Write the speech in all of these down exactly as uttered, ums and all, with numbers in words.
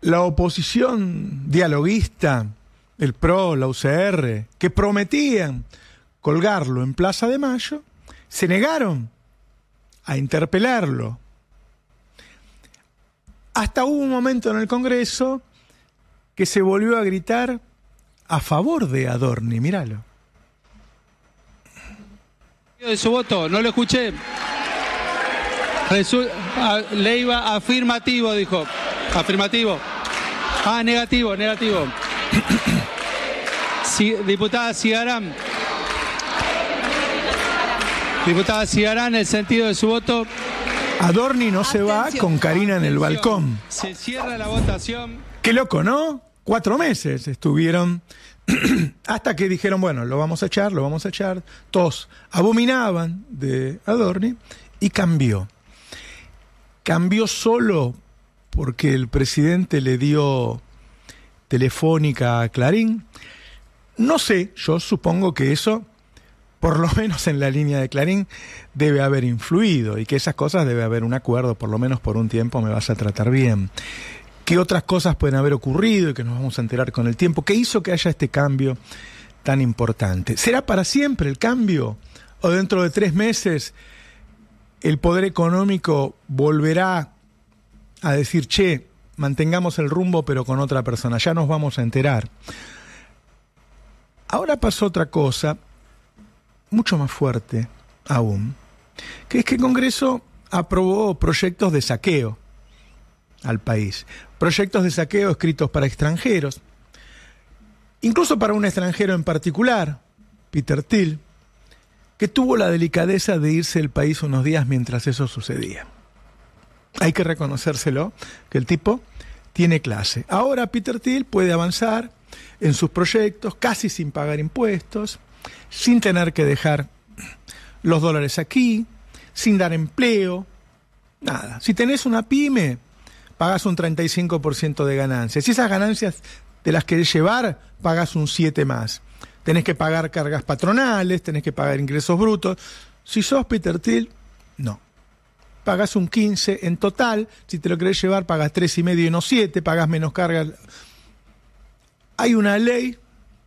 la oposición dialoguista, el P R O, la U C R, que prometían colgarlo en Plaza de Mayo, se negaron a interpelarlo. Hasta hubo un momento en el Congreso que se volvió a gritar a favor de Adorni, míralo. De su voto, no lo escuché. Resu a, Leiva afirmativo, dijo. Afirmativo. Ah, negativo, negativo. Sí, diputada Cigarán. Diputada Cigarán, el sentido de su voto. Adorni no se va con Karina en el balcón. Se cierra la votación. Qué loco, ¿no? Cuatro meses estuvieron hasta que dijeron, bueno, lo vamos a echar, lo vamos a echar. Todos abominaban de Adorni y cambió. Cambió solo porque el presidente le dio telefónica a Clarín. No sé, yo supongo que eso, por lo menos en la línea de Clarín, debe haber influido y que esas cosas debe haber un acuerdo, por lo menos por un tiempo me vas a tratar bien. ¿Qué otras cosas pueden haber ocurrido y que nos vamos a enterar con el tiempo? ¿Qué hizo que haya este cambio tan importante? ¿Será para siempre el cambio? ¿O dentro de tres meses el poder económico volverá a decir, che, mantengamos el rumbo pero con otra persona? Ya nos vamos a enterar. Ahora pasó otra cosa mucho más fuerte aún, que es que el Congreso aprobó proyectos de saqueo al país. Proyectos de saqueo escritos para extranjeros, incluso para un extranjero en particular, Peter Thiel, que tuvo la delicadeza de irse del país unos días mientras eso sucedía. Hay que reconocérselo, que el tipo tiene clase. Ahora Peter Thiel puede avanzar en sus proyectos casi sin pagar impuestos, sin tener que dejar los dólares aquí, sin dar empleo, nada. Si tenés una pyme, pagás un treinta y cinco por ciento de ganancias. Si esas ganancias te las querés llevar, pagás un siete más. Tenés que pagar cargas patronales, tenés que pagar ingresos brutos. Si sos Peter Thiel, no. Pagás un quince en total. Si te lo querés llevar, pagás tres y medio y no siete, pagás menos cargas. Hay una ley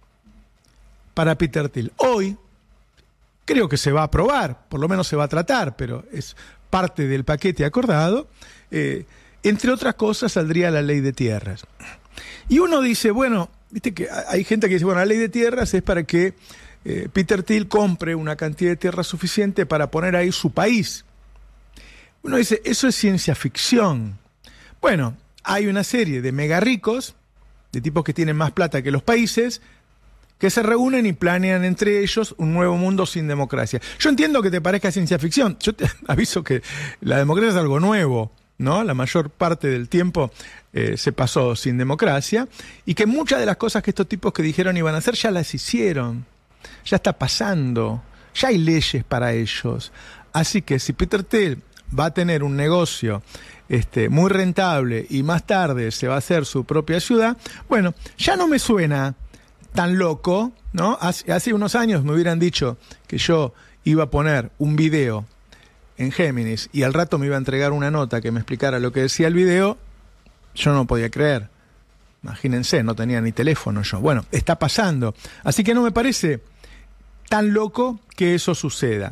para Peter Thiel. Hoy creo que se va a aprobar, por lo menos se va a tratar, pero es parte del paquete acordado. Eh, entre otras cosas saldría la ley de tierras. Y uno dice, bueno, viste que hay gente que dice, bueno, la ley de tierras es para que eh, Peter Thiel compre una cantidad de tierra suficiente para poner ahí su país. Uno dice, eso es ciencia ficción. Bueno, hay una serie de mega ricos, de tipos que tienen más plata que los países, que se reúnen y planean entre ellos un nuevo mundo sin democracia. Yo entiendo que te parezca ciencia ficción. Yo te aviso que la democracia es algo nuevo, ¿no? La mayor parte del tiempo eh, se pasó sin democracia y que muchas de las cosas que estos tipos que dijeron iban a hacer ya las hicieron. Ya está pasando. Ya hay leyes para ellos. Así que si Peter Thiel va a tener un negocio este, muy rentable y más tarde se va a hacer su propia ciudad, bueno, ya no me suena tan loco, ¿no? Hace, hace unos años me hubieran dicho que yo iba a poner un video en Géminis y al rato me iba a entregar una nota que me explicara lo que decía el video, yo no podía creer. Imagínense, no tenía ni teléfono yo. Bueno, está pasando. Así que no me parece tan loco que eso suceda.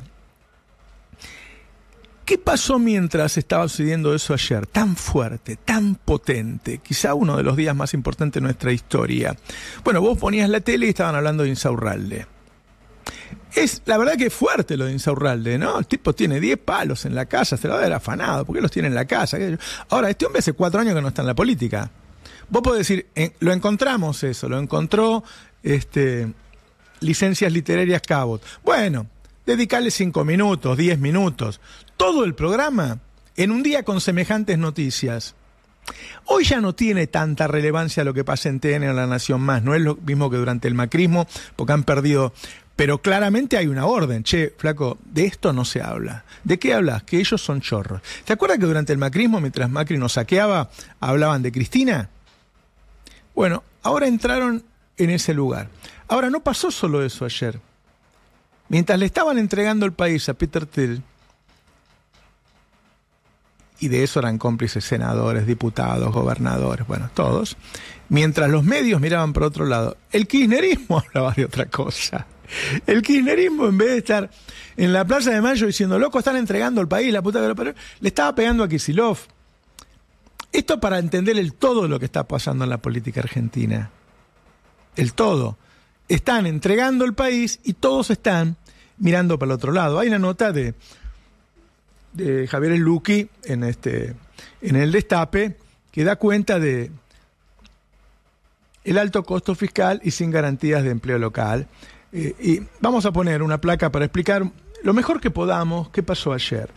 ¿Qué pasó mientras estaba sucediendo eso ayer? Tan fuerte, tan potente, quizá uno de los días más importantes de nuestra historia. Bueno, vos ponías la tele y estaban hablando de Insaurralde. Es, la verdad que es fuerte lo de Insaurralde, ¿no? El tipo tiene diez palos en la casa, se lo va a haber afanado, ¿por qué los tiene en la casa? Ahora, este hombre hace cuatro años que no está en la política. Vos podés decir, eh, lo encontramos eso, lo encontró este, Licencias Literarias Cabot. Bueno, dedicarle cinco minutos, diez minutos, todo el programa en un día con semejantes noticias. Hoy ya no tiene tanta relevancia lo que pasa en T N o en La Nación Más, no es lo mismo que durante el macrismo, porque han perdido, pero claramente hay una orden. Che, flaco, de esto no se habla. ¿De qué hablas? Que ellos son chorros. ¿Te acuerdas que durante el macrismo, mientras Macri nos saqueaba, hablaban de Cristina? Bueno, ahora entraron en ese lugar. Ahora, no pasó solo eso ayer. Mientras le estaban entregando el país a Peter Thiel, y de eso eran cómplices senadores, diputados, gobernadores, bueno, todos, mientras los medios miraban por otro lado. El kirchnerismo hablaba de otra cosa. El kirchnerismo, en vez de estar en la Plaza de Mayo diciendo, loco, están entregando el país, la puta que lo parió, le estaba pegando a Kicillof. Esto para entender el todo de lo que está pasando en la política argentina. El todo. Están entregando el país y todos están mirando para el otro lado. Hay una nota de, de Javier Luqui en, este, en el Destape que da cuenta de el alto costo fiscal y sin garantías de empleo local. Eh, y vamos a poner una placa para explicar lo mejor que podamos qué pasó ayer.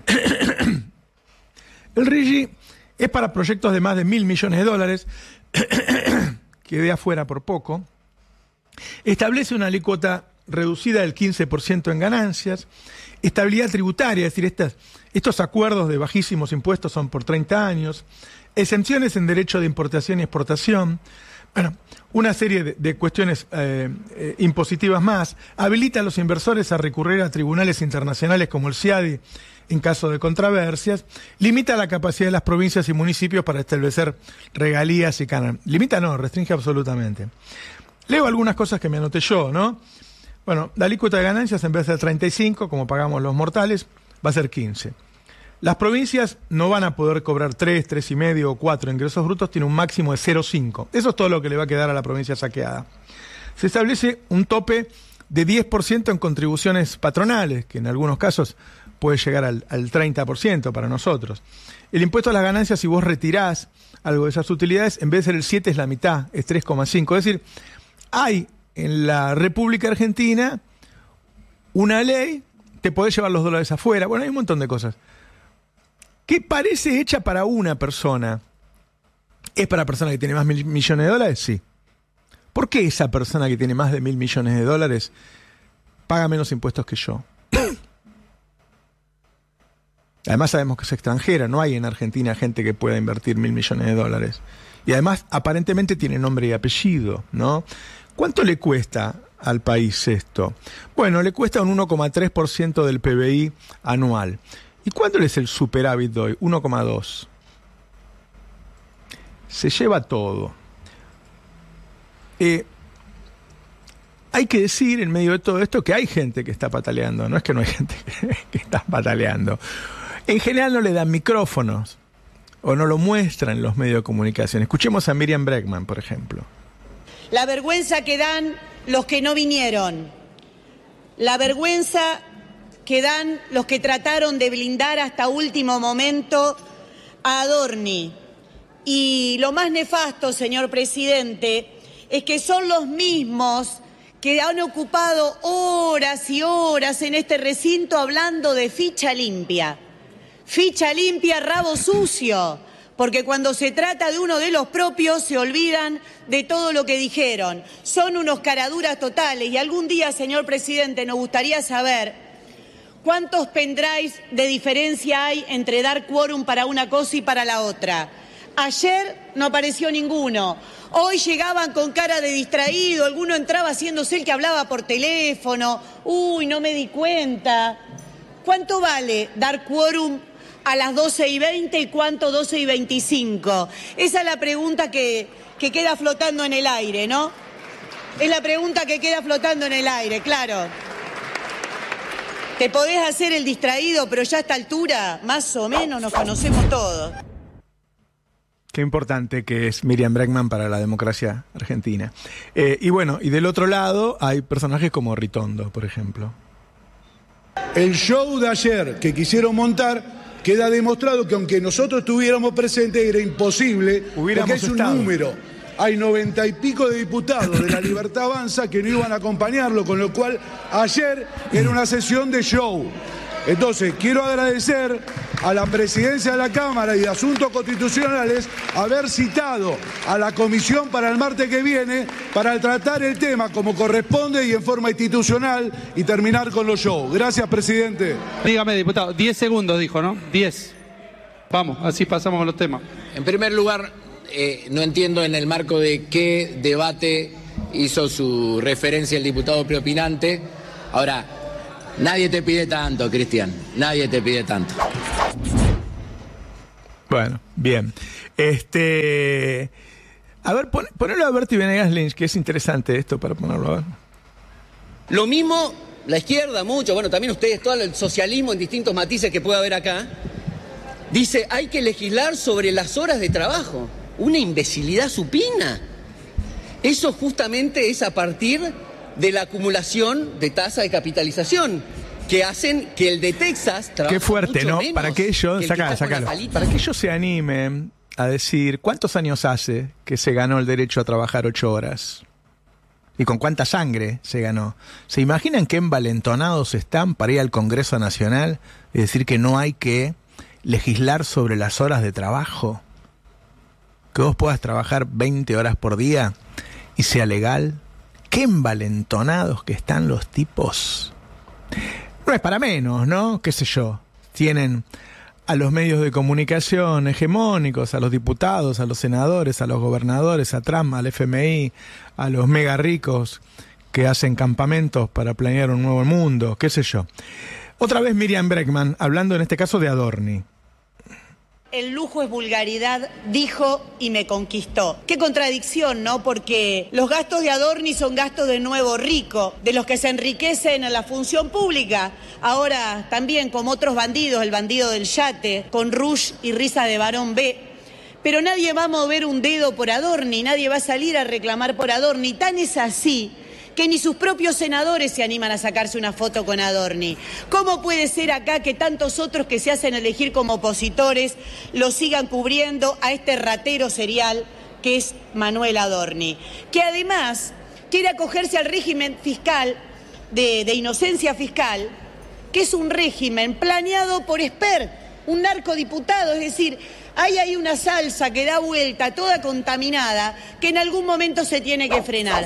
El R I G I es para proyectos de más de mil millones de dólares, quedé afuera por poco. Establece una alícuota reducida del quince por ciento en ganancias, estabilidad tributaria, es decir, estas, estos acuerdos de bajísimos impuestos son por treinta años, exenciones en derecho de importación y exportación, bueno, una serie de, de cuestiones eh, eh, impositivas más, habilita a los inversores a recurrir a tribunales internacionales como el C I A D I en caso de controversias, limita la capacidad de las provincias y municipios para establecer regalías y canon. Limita no, restringe absolutamente. Leo algunas cosas que me anoté yo, ¿no? Bueno, la alícuota de ganancias en vez de treinta y cinco, como pagamos los mortales, va a ser quince. Las provincias no van a poder cobrar tres, tres y medio o cuatro ingresos brutos, tiene un máximo de cero coma cinco. Eso es todo lo que le va a quedar a la provincia saqueada. Se establece un tope de diez por ciento en contribuciones patronales, que en algunos casos puede llegar al, al treinta por ciento para nosotros. El impuesto a las ganancias, si vos retirás algo de esas utilidades, en vez de ser el siete es la mitad, es tres coma cinco. Es decir, hay en la República Argentina una ley, te podés llevar los dólares afuera, bueno, hay un montón de cosas, que parece hecha para una persona. ¿Es para persona que tiene más mil millones de dólares? Sí. ¿Por qué esa persona que tiene más de mil millones de dólares paga menos impuestos que yo? Además sabemos que es extranjera, no hay en Argentina gente que pueda invertir mil millones de dólares. Y además aparentemente tiene nombre y apellido, ¿no? ¿Cuánto le cuesta al país esto? Bueno, le cuesta un uno coma tres por ciento del P B I anual. ¿Y cuánto es el superávit de hoy? uno coma dos. Se lleva todo. Eh, hay que decir en medio de todo esto que hay gente que está pataleando. No es que no hay gente que, que está pataleando. En general no le dan micrófonos o no lo muestran en los medios de comunicación. Escuchemos a Miriam Bregman, por ejemplo. La vergüenza que dan los que no vinieron. La vergüenza que dan los que trataron de blindar hasta último momento a Adorni. Y lo más nefasto, señor presidente, es que son los mismos que han ocupado horas y horas en este recinto hablando de ficha limpia. Ficha limpia, rabo sucio, porque cuando se trata de uno de los propios se olvidan de todo lo que dijeron. Son unos caraduras totales y algún día, señor presidente, nos gustaría saber cuántos pendrives de diferencia hay entre dar quórum para una cosa y para la otra. Ayer no apareció ninguno. Hoy llegaban con cara de distraído, alguno entraba haciéndose el que hablaba por teléfono. Uy, no me di cuenta. ¿Cuánto vale dar quórum a las doce y veinte y cuánto doce y veinticinco? Esa es la pregunta que, que queda flotando en el aire, ¿no? Es la pregunta que queda flotando en el aire, claro. Te podés hacer el distraído, pero ya a esta altura, más o menos, nos conocemos todos. Qué importante que es Miriam Bregman para la democracia argentina. Eh, y bueno, y del otro lado hay personajes como Ritondo, por ejemplo. El show de ayer que quisieron montar queda demostrado que aunque nosotros estuviéramos presentes era imposible, Hubiéramos porque es un estado. número. Hay noventa y pico de diputados de la Libertad Avanza que no iban a acompañarlo, con lo cual ayer era una sesión de show. Entonces, quiero agradecer a la Presidencia de la Cámara y de Asuntos Constitucionales haber citado a la comisión para el martes que viene para tratar el tema como corresponde y en forma institucional y terminar con los shows. Gracias, presidente. Dígame, diputado, diez segundos dijo, ¿no? diez. Vamos, así pasamos con los temas. En primer lugar, eh, no entiendo en el marco de qué debate hizo su referencia el diputado preopinante. Ahora, nadie te pide tanto, Cristian, nadie te pide tanto. Bueno, bien. Este, a ver, pon, ponelo a Berti Venegas Lynch, que es interesante esto para ponerlo a ver. Lo mismo la izquierda, mucho, bueno, también ustedes, todo el socialismo en distintos matices que puede haber acá, dice, hay que legislar sobre las horas de trabajo. Una imbecilidad supina. Eso justamente es a partir de la acumulación de tasa de capitalización, que hacen que el de Texas trabaje. Qué fuerte, mucho ¿no? menos Para que ellos, que sacalo, sacalo. Para que ellos se animen a decir, ¿cuántos años hace que se ganó el derecho a trabajar ocho horas? ¿Y con cuánta sangre se ganó? ¿Se imaginan qué envalentonados están para ir al Congreso Nacional y decir que no hay que legislar sobre las horas de trabajo? Que vos puedas trabajar veinte horas por día y sea legal. Qué envalentonados que están los tipos. No es para menos, ¿no? Qué sé yo. Tienen a los medios de comunicación hegemónicos, a los diputados, a los senadores, a los gobernadores, a Trump, al F M I, a los mega ricos que hacen campamentos para planear un nuevo mundo, qué sé yo. Otra vez Miriam Bregman, hablando en este caso de Adorni. El lujo es vulgaridad, dijo y me conquistó. Qué contradicción, ¿no? Porque los gastos de Adorni son gastos de nuevo rico, de los que se enriquecen en la función pública. Ahora también, como otros bandidos, el bandido del yate, con Rush y risa de varón B. Pero nadie va a mover un dedo por Adorni, nadie va a salir a reclamar por Adorni. Tan es así que ni sus propios senadores se animan a sacarse una foto con Adorni. ¿Cómo puede ser acá que tantos otros que se hacen elegir como opositores lo sigan cubriendo a este ratero serial que es Manuel Adorni? Que además quiere acogerse al régimen fiscal de, de inocencia fiscal, que es un régimen planeado por Espert, un narcodiputado, es decir, hay ahí una salsa que da vuelta, toda contaminada, que en algún momento se tiene que frenar.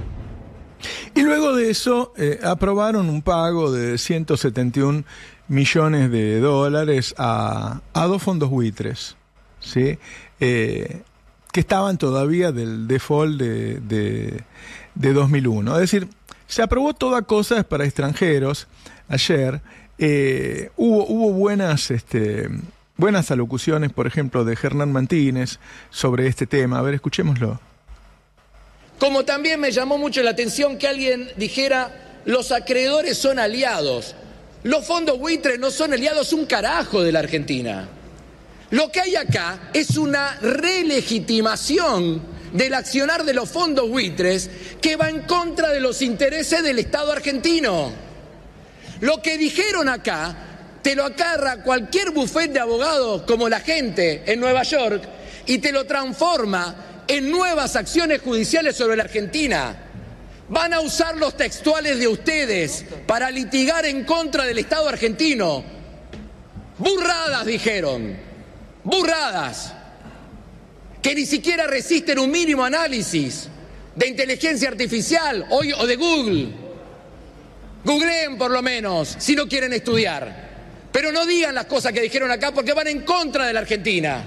Y luego de eso eh, aprobaron un pago de ciento setenta y un millones de dólares a, a dos fondos buitres, ¿sí? Eh, que estaban todavía del default de, de, de dos mil uno. Es decir, se aprobó toda cosas para extranjeros ayer. Eh, hubo, hubo buenas, este, buenas alocuciones, por ejemplo, de Hernán Martínez sobre este tema. A ver, escuchémoslo. Como también me llamó mucho la atención que alguien dijera, los acreedores son aliados. Los fondos buitres no son aliados un carajo de la Argentina. Lo que hay acá es una relegitimación del accionar de los fondos buitres que va en contra de los intereses del Estado argentino. Lo que dijeron acá, te lo agarra cualquier bufete de abogados como la gente en Nueva York y te lo transforma en nuevas acciones judiciales sobre la Argentina. Van a usar los textuales de ustedes para litigar en contra del Estado argentino. Burradas, dijeron. Burradas. Que ni siquiera resisten un mínimo análisis de inteligencia artificial o de Google. Googleen por lo menos, si no quieren estudiar. Pero no digan las cosas que dijeron acá porque van en contra de la Argentina.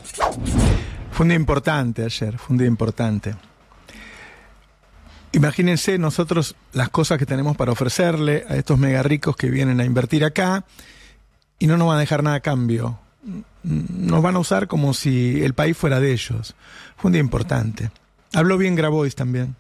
Fue un día importante ayer, fue un día importante. Imagínense nosotros las cosas que tenemos para ofrecerle a estos mega ricos que vienen a invertir acá y no nos van a dejar nada a cambio. Nos van a usar como si el país fuera de ellos. Fue un día importante. Habló bien Grabois también.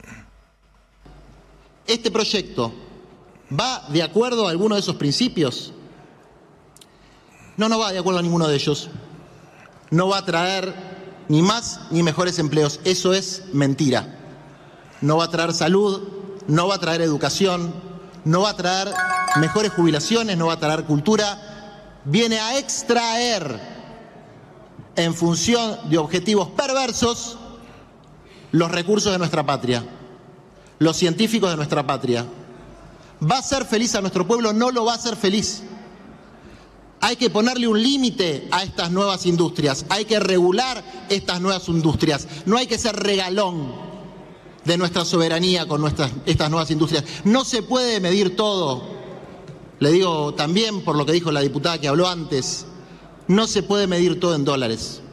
¿Este proyecto va de acuerdo a alguno de esos principios? No, no va de acuerdo a ninguno de ellos. No va a traer ni más ni mejores empleos. Eso es mentira. No va a traer salud, no va a traer educación, no va a traer mejores jubilaciones, no va a traer cultura. Viene a extraer, en función de objetivos perversos, los recursos de nuestra patria, los científicos de nuestra patria. ¿Va a hacer feliz a nuestro pueblo? No lo va a hacer feliz. Hay que ponerle un límite a estas nuevas industrias, hay que regular estas nuevas industrias, no hay que ser regalón de nuestra soberanía con nuestras, estas nuevas industrias. No se puede medir todo, le digo también por lo que dijo la diputada que habló antes, no se puede medir todo en dólares.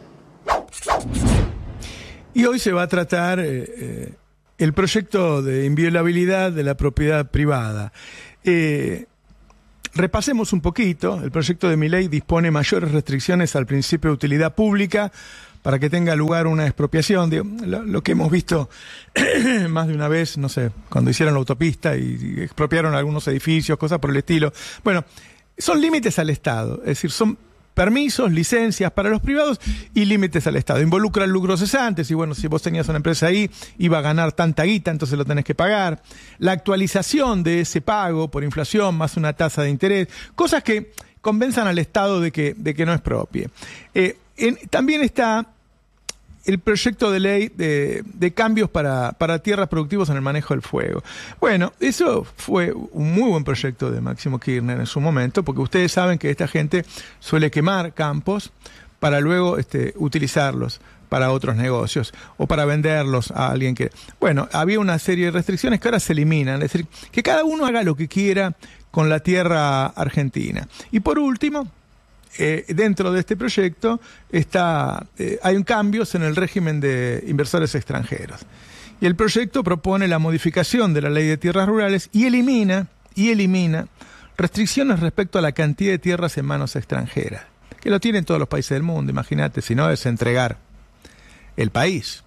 Y hoy se va a tratar eh, eh, el proyecto de inviolabilidad de la propiedad privada. Eh, repasemos un poquito. El proyecto de mi ley dispone mayores restricciones al principio de utilidad pública para que tenga lugar una expropiación. Digo, lo, lo que hemos visto más de una vez, no sé, cuando hicieron la autopista y, y expropiaron algunos edificios, cosas por el estilo. Bueno, son límites al Estado, es decir, son permisos, licencias para los privados y límites al Estado. Involucran lucros cesantes y bueno, si vos tenías una empresa ahí, iba a ganar tanta guita, entonces lo tenés que pagar. La actualización de ese pago por inflación más una tasa de interés, cosas que convenzan al Estado de que, de que no expropie. Eh, en, también está el proyecto de ley de, de cambios para, para tierras productivas en el manejo del fuego. Bueno, eso fue un muy buen proyecto de Máximo Kirchner en su momento, porque ustedes saben que esta gente suele quemar campos para luego este, utilizarlos para otros negocios o para venderlos a alguien que... Bueno, había una serie de restricciones que ahora se eliminan, es decir, que cada uno haga lo que quiera con la tierra argentina. Y por último... Eh, dentro de este proyecto está, eh, hay un cambios en el régimen de inversores extranjeros. Y el proyecto propone la modificación de la ley de tierras rurales y elimina, y elimina restricciones respecto a la cantidad de tierras en manos extranjeras, que lo tienen todos los países del mundo, imagínate, si no es entregar el país.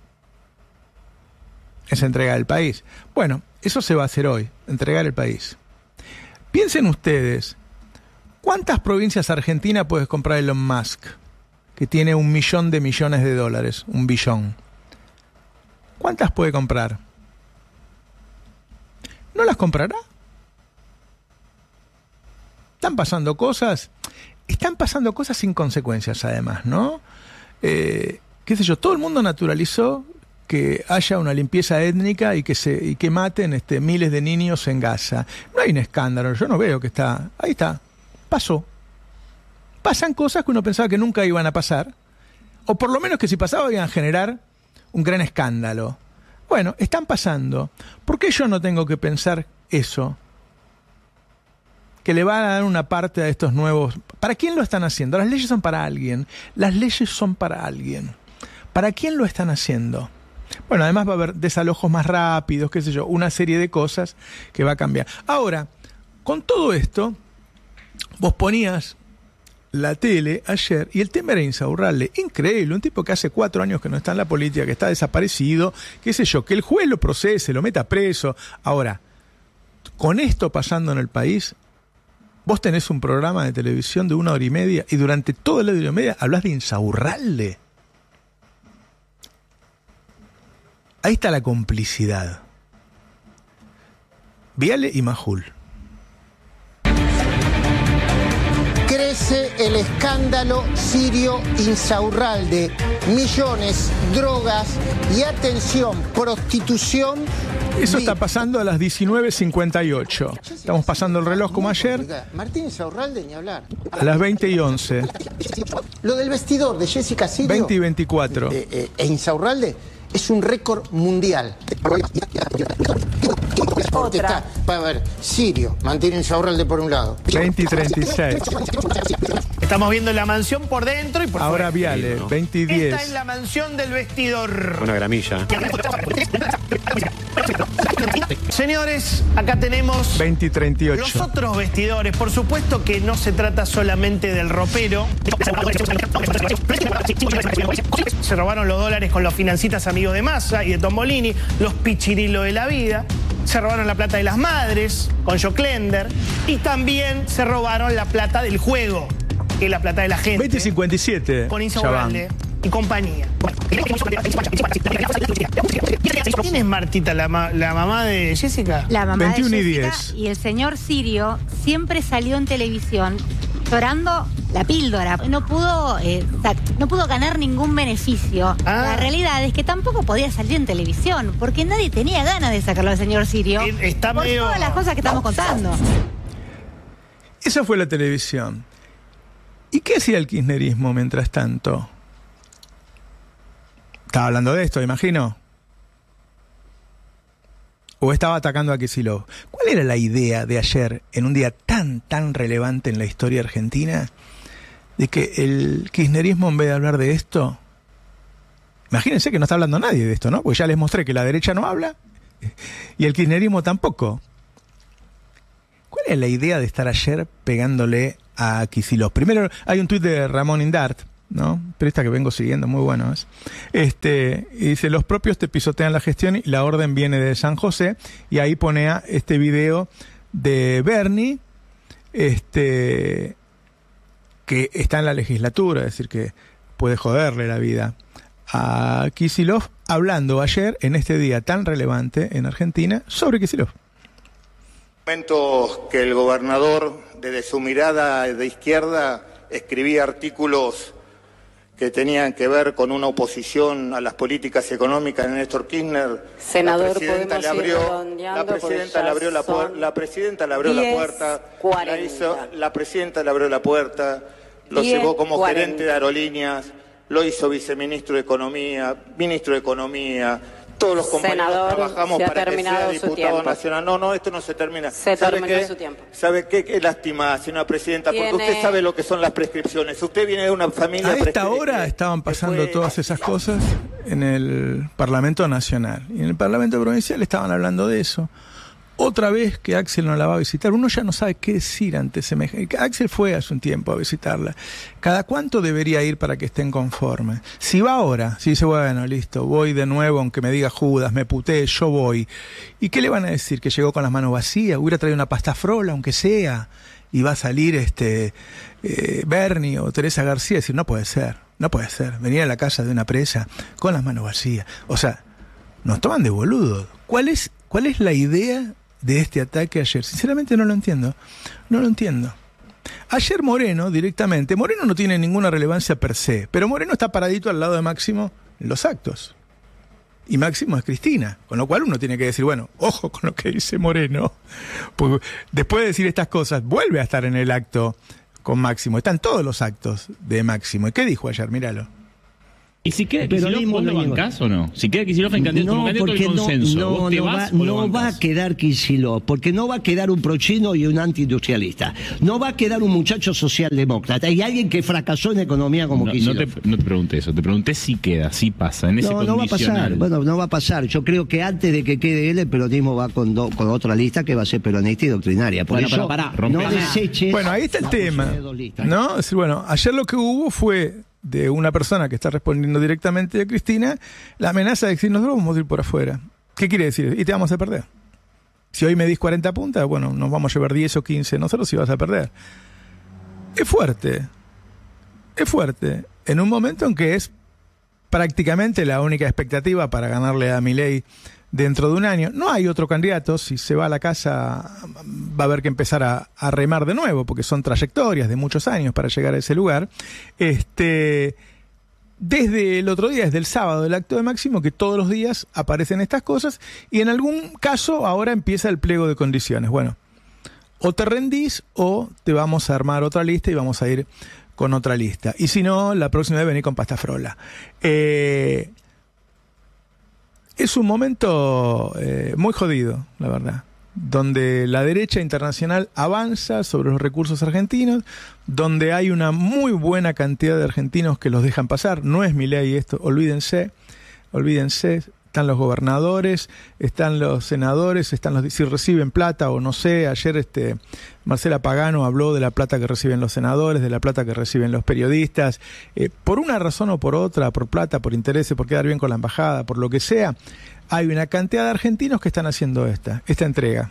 Es entregar el país. Bueno, eso se va a hacer hoy, entregar el país. Piensen ustedes, ¿cuántas provincias argentinas puedes comprar Elon Musk? Que tiene un millón de millones de dólares, un billón. ¿Cuántas puede comprar? ¿No las comprará? Están pasando cosas, están pasando cosas sin consecuencias además, ¿no? Eh, qué sé yo, todo el mundo naturalizó que haya una limpieza étnica y que se y que maten este, miles de niños en Gaza. No hay un escándalo, yo no veo que está, ahí está. Pasó. Pasan cosas que uno pensaba que nunca iban a pasar, o por lo menos que si pasaba iban a generar un gran escándalo. Bueno, están pasando. ¿Por qué yo no tengo que pensar eso? Que le van a dar una parte a estos nuevos... ¿Para quién lo están haciendo? Las leyes son para alguien. Las leyes son para alguien. ¿Para quién lo están haciendo? Bueno, además va a haber desalojos más rápidos, qué sé yo, una serie de cosas que va a cambiar. Ahora, con todo esto... Vos ponías la tele ayer y el tema era Insaurralde. Increíble, un tipo que hace cuatro años que no está en la política, que está desaparecido, qué sé yo, que el juez lo procese, lo meta preso. Ahora, con esto pasando en el país, vos tenés un programa de televisión de una hora y media y durante toda la hora y media hablas de Insaurralde. Ahí está la complicidad. Viale y Majul. Crece el escándalo sirio Insaurralde. Millones, drogas y, atención, prostitución. Eso está pasando a las diecinueve cincuenta y ocho. Estamos pasando el reloj como ayer. Martín Insaurralde, ni hablar. A las veinte y once. Lo del vestidor de Jessica Sirio. veinte y veinticuatro. Eh, eh, e Insaurralde es un récord mundial. Otra. Para ver, Sirio mantiene Insaurralde por un lado. veinte y treinta y seis. Estamos viendo la mansión por dentro y por Ahora fuera. Viale, veinte y diez. Esta es la mansión del vestidor. Una gramilla. Señores, acá tenemos veinte y treinta y ocho. los otros vestidores. Por supuesto que no se trata solamente del ropero. Se robaron los dólares con los financitas amigos de Massa y de Tombolini, los pichirilos de la vida. Se robaron la plata de las madres con Joclender. Y también se robaron la plata del juego, que es la plata de la gente. veinte cincuenta y siete. Con Insaurralde y compañía. ¿Quién es Martita, la, ma la mamá de Jessica? La mamá veintiuno de y Jessica. diez. Y el señor Sirio siempre salió en televisión llorando la píldora. No pudo, eh, no pudo ganar ningún beneficio. Ah. La realidad es que tampoco podía salir en televisión, porque nadie tenía ganas de sacarlo al señor Sirio. Está por medio... todas las cosas que estamos contando. Esa fue la televisión. ¿Y qué hacía el kirchnerismo mientras tanto? Estaba hablando de esto, imagino. ¿O estaba atacando a Kicillof? ¿Cuál era la idea de ayer, en un día tan, tan relevante en la historia argentina, de que el kirchnerismo, en vez de hablar de esto... Imagínense que no está hablando nadie de esto, ¿no? Porque ya les mostré que la derecha no habla y el kirchnerismo tampoco. ¿Cuál tiene la idea de estar ayer pegándole a Kicillof? Primero, hay un tuit de Ramón Indart, ¿no? Periodista que vengo siguiendo, muy bueno es. Este, y dice, los propios te pisotean la gestión y la orden viene de San José, y ahí pone a este video de Bernie, este, que está en la legislatura, es decir, que puede joderle la vida a Kicillof, hablando ayer, en este día tan relevante en Argentina, sobre Kicillof. Momentos que el gobernador, desde su mirada de izquierda, escribía artículos que tenían que ver con una oposición a las políticas económicas de Néstor Kirchner. Senador, la presidenta le abrió, la presidenta le abrió la puerta, la presidenta le abrió la puerta, la, hizo, la presidenta le abrió la puerta, lo llevó como cuarenta gerente de aerolíneas, lo hizo viceministro de Economía, ministro de Economía. Todos los compañeros Senador, trabajamos para que sea diputado nacional. No, no, esto no se termina. Se ¿Sabe terminó qué? su tiempo. ¿Sabe qué? Qué lástima, señora presidenta, Tiene... porque usted sabe lo que son las prescripciones. Usted viene de una familia... A esta hora estaban pasando fue... todas esas cosas en el Parlamento Nacional. Y en el Parlamento Provincial estaban hablando de eso. Otra vez que Axel no la va a visitar, uno ya no sabe qué decir ante semejante. Axel fue hace un tiempo a visitarla. ¿Cada cuánto debería ir para que estén conformes? Si va ahora, si dice, bueno, listo, voy de nuevo, aunque me diga Judas, me putee, yo voy. ¿Y qué le van a decir? ¿Que llegó con las manos vacías? ¿Hubiera traído una pasta frola, aunque sea? Y va a salir este eh, Bernie o Teresa García y decir, no puede ser, no puede ser. Venir a la casa de una presa con las manos vacías. O sea, nos toman de boludos. ¿Cuál es, cuál es la idea de este ataque ayer? Sinceramente no lo entiendo, no lo entiendo. Ayer Moreno, directamente, Moreno no tiene ninguna relevancia per se, pero Moreno está paradito al lado de Máximo en los actos. Y Máximo es Cristina, con lo cual uno tiene que decir, bueno, ojo con lo que dice Moreno, porque después de decir estas cosas, vuelve a estar en el acto con Máximo, están todos los actos de Máximo. ¿Y qué dijo ayer? Míralo. ¿Y si queda Kicillof, vos lo bancás o no? Si queda Kicillof en candidato, como candidato del consenso, no, ¿vos te no vas va, o lo no va a quedar Kicillof, porque no va a quedar un prochino y un antiindustrialista. No va a quedar un muchacho socialdemócrata y alguien que fracasó en economía como no, Kicillof. No te, no te pregunté eso, te pregunté si queda, si pasa, en ese no, no va a pasar, bueno, no va a pasar. Yo creo que antes de que quede él, el peronismo va con, do, con otra lista que va a ser peronista y doctrinaria. Por bueno, eso, pero pará, no deseches... Bueno, ahí está el tema, ¿no? Es decir, bueno, ayer lo que hubo fue de una persona que está respondiendo directamente a Cristina, la amenaza de decir, nosotros vamos a ir por afuera. ¿Qué quiere decir? Y te vamos a perder. Si hoy me dis cuarenta puntas, bueno, nos vamos a llevar diez o quince nosotros y vas a perder. Es fuerte. Es fuerte. En un momento en que es prácticamente la única expectativa para ganarle a Milei dentro de un año. No hay otro candidato. Si se va a la casa va a haber que empezar a, a remar de nuevo, porque son trayectorias de muchos años para llegar a ese lugar. Este, desde el otro día, desde el sábado del acto de Máximo, que todos los días aparecen estas cosas, y en algún caso ahora empieza el pliego de condiciones. Bueno, o te rendís o te vamos a armar otra lista y vamos a ir con otra lista. Y si no, la próxima vez venir con pasta frola. Eh... Es un momento eh, muy jodido, la verdad, donde la derecha internacional avanza sobre los recursos argentinos, donde hay una muy buena cantidad de argentinos que los dejan pasar. No es Milei esto, olvídense, olvídense. Están los gobernadores, están los senadores, están los si reciben plata o no sé. Ayer este Marcela Pagano habló de la plata que reciben los senadores, de la plata que reciben los periodistas. Eh, por una razón o por otra, por plata, por intereses, por quedar bien con la embajada, por lo que sea, hay una cantidad de argentinos que están haciendo esta, esta entrega.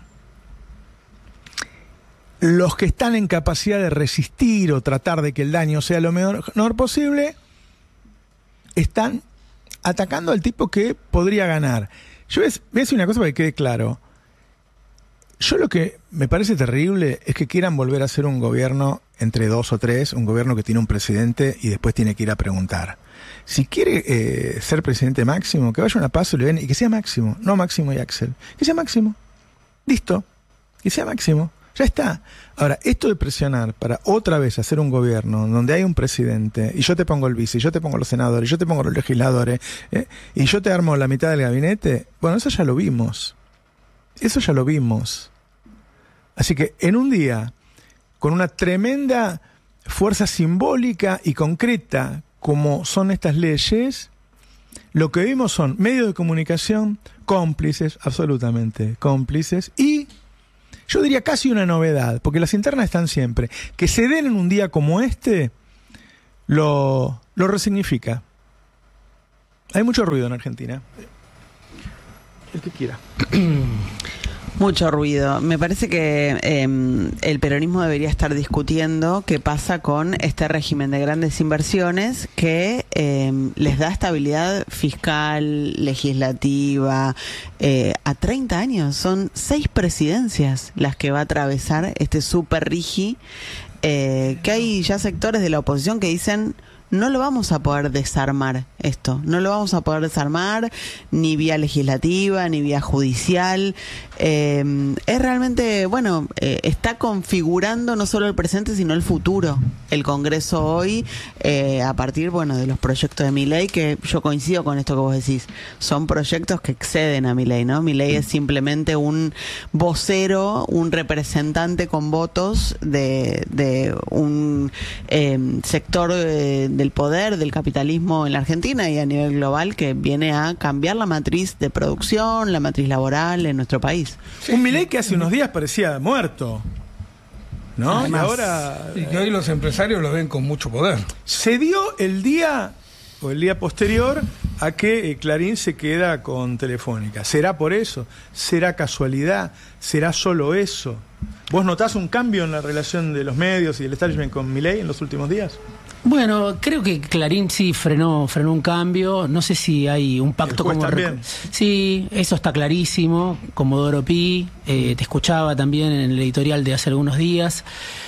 Los que están en capacidad de resistir o tratar de que el daño sea lo menor posible, están atacando al tipo que podría ganar. Yo voy a decir una cosa para que quede claro. Yo lo que me parece terrible es que quieran volver a hacer un gobierno entre dos o tres, un gobierno que tiene un presidente y después tiene que ir a preguntar. Si quiere eh, ser presidente Máximo, que vaya a una paso y le ven y que sea Máximo, no Máximo y Axel. Que sea Máximo. Listo. Que sea Máximo. Ya está. Ahora, esto de presionar para otra vez hacer un gobierno donde hay un presidente y yo te pongo el vice, y yo te pongo los senadores, y yo te pongo los legisladores, ¿eh? y yo te armo la mitad del gabinete, bueno, eso ya lo vimos. Eso ya lo vimos. Así que en un día, con una tremenda fuerza simbólica y concreta como son estas leyes, lo que vimos son medios de comunicación cómplices, absolutamente cómplices, y yo diría casi una novedad, porque las internas están siempre. Que se den en un día como este, lo, lo resignifica. Hay mucho ruido en Argentina. El que quiera. Mucho ruido. Me parece que eh, el peronismo debería estar discutiendo qué pasa con este régimen de grandes inversiones que eh, les da estabilidad fiscal, legislativa, eh, a treinta años. Son seis presidencias las que va a atravesar este super rigi, eh, que hay ya sectores de la oposición que dicen: no lo vamos a poder desarmar esto, no lo vamos a poder desarmar ni vía legislativa, ni vía judicial. Eh, es realmente, bueno, eh, está configurando no solo el presente, sino el futuro. El Congreso hoy, eh, a partir, bueno, de los proyectos de Milei, que yo coincido con esto que vos decís, son proyectos que exceden a Milei, ¿no? Milei es simplemente un vocero, un representante con votos de, de un eh, sector eh, del poder, del capitalismo en la Argentina y a nivel global, que viene a cambiar la matriz de producción, la matriz laboral en nuestro país. Sí. Un Milei que hace unos días parecía muerto, ¿no? Además, y ahora... Y que hoy los empresarios lo ven con mucho poder. Se dio el día, o el día posterior, a que eh, Clarín se queda con Telefónica. ¿Será por eso? ¿Será casualidad? ¿Será solo eso? ¿Vos notás un cambio en la relación de los medios y el establishment con Milei en los últimos días? Bueno, creo que Clarín sí frenó, frenó un cambio. No sé si hay un pacto como... También. Sí, eso está clarísimo. Comodoro Pi, eh, te escuchaba también en el editorial de hace algunos días.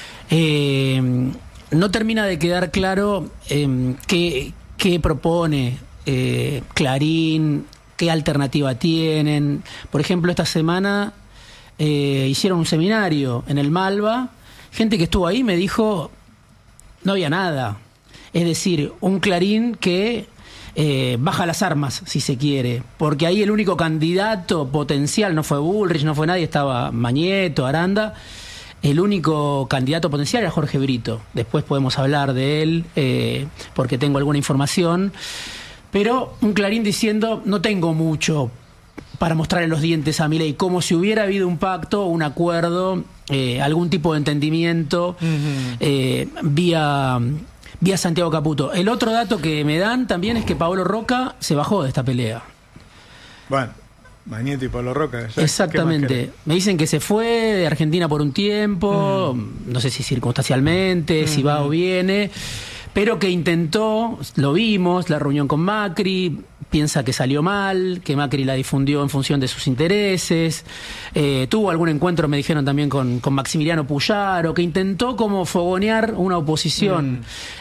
Eh, no termina de quedar claro eh, qué, qué propone eh, Clarín, qué alternativa tienen. Por ejemplo, esta semana eh, hicieron un seminario en el Malva. Gente que estuvo ahí me dijo... no había nada. Es decir, un Clarín que eh, baja las armas, si se quiere. Porque ahí el único candidato potencial no fue Bullrich, no fue nadie, estaba Mañeto, Aranda. El único candidato potencial era Jorge Brito. Después podemos hablar de él, eh, porque tengo alguna información. Pero un Clarín diciendo, no tengo mucho para mostrarle los dientes a Milei, como si hubiera habido un pacto, un acuerdo, eh, algún tipo de entendimiento uh-huh. eh, vía, vía Santiago Caputo. El otro dato que me dan también es que Paolo Roca se bajó de esta pelea. Bueno, Mañeto y Paolo Roca. ¿Ya? Exactamente. Me dicen que se fue de Argentina por un tiempo, uh-huh. no sé si circunstancialmente, uh-huh. si va o viene, pero que intentó, lo vimos, la reunión con Macri, piensa que salió mal, que Macri la difundió en función de sus intereses, eh, tuvo algún encuentro, me dijeron también, con, con Maximiliano Puyaro, que intentó como fogonear una oposición mm.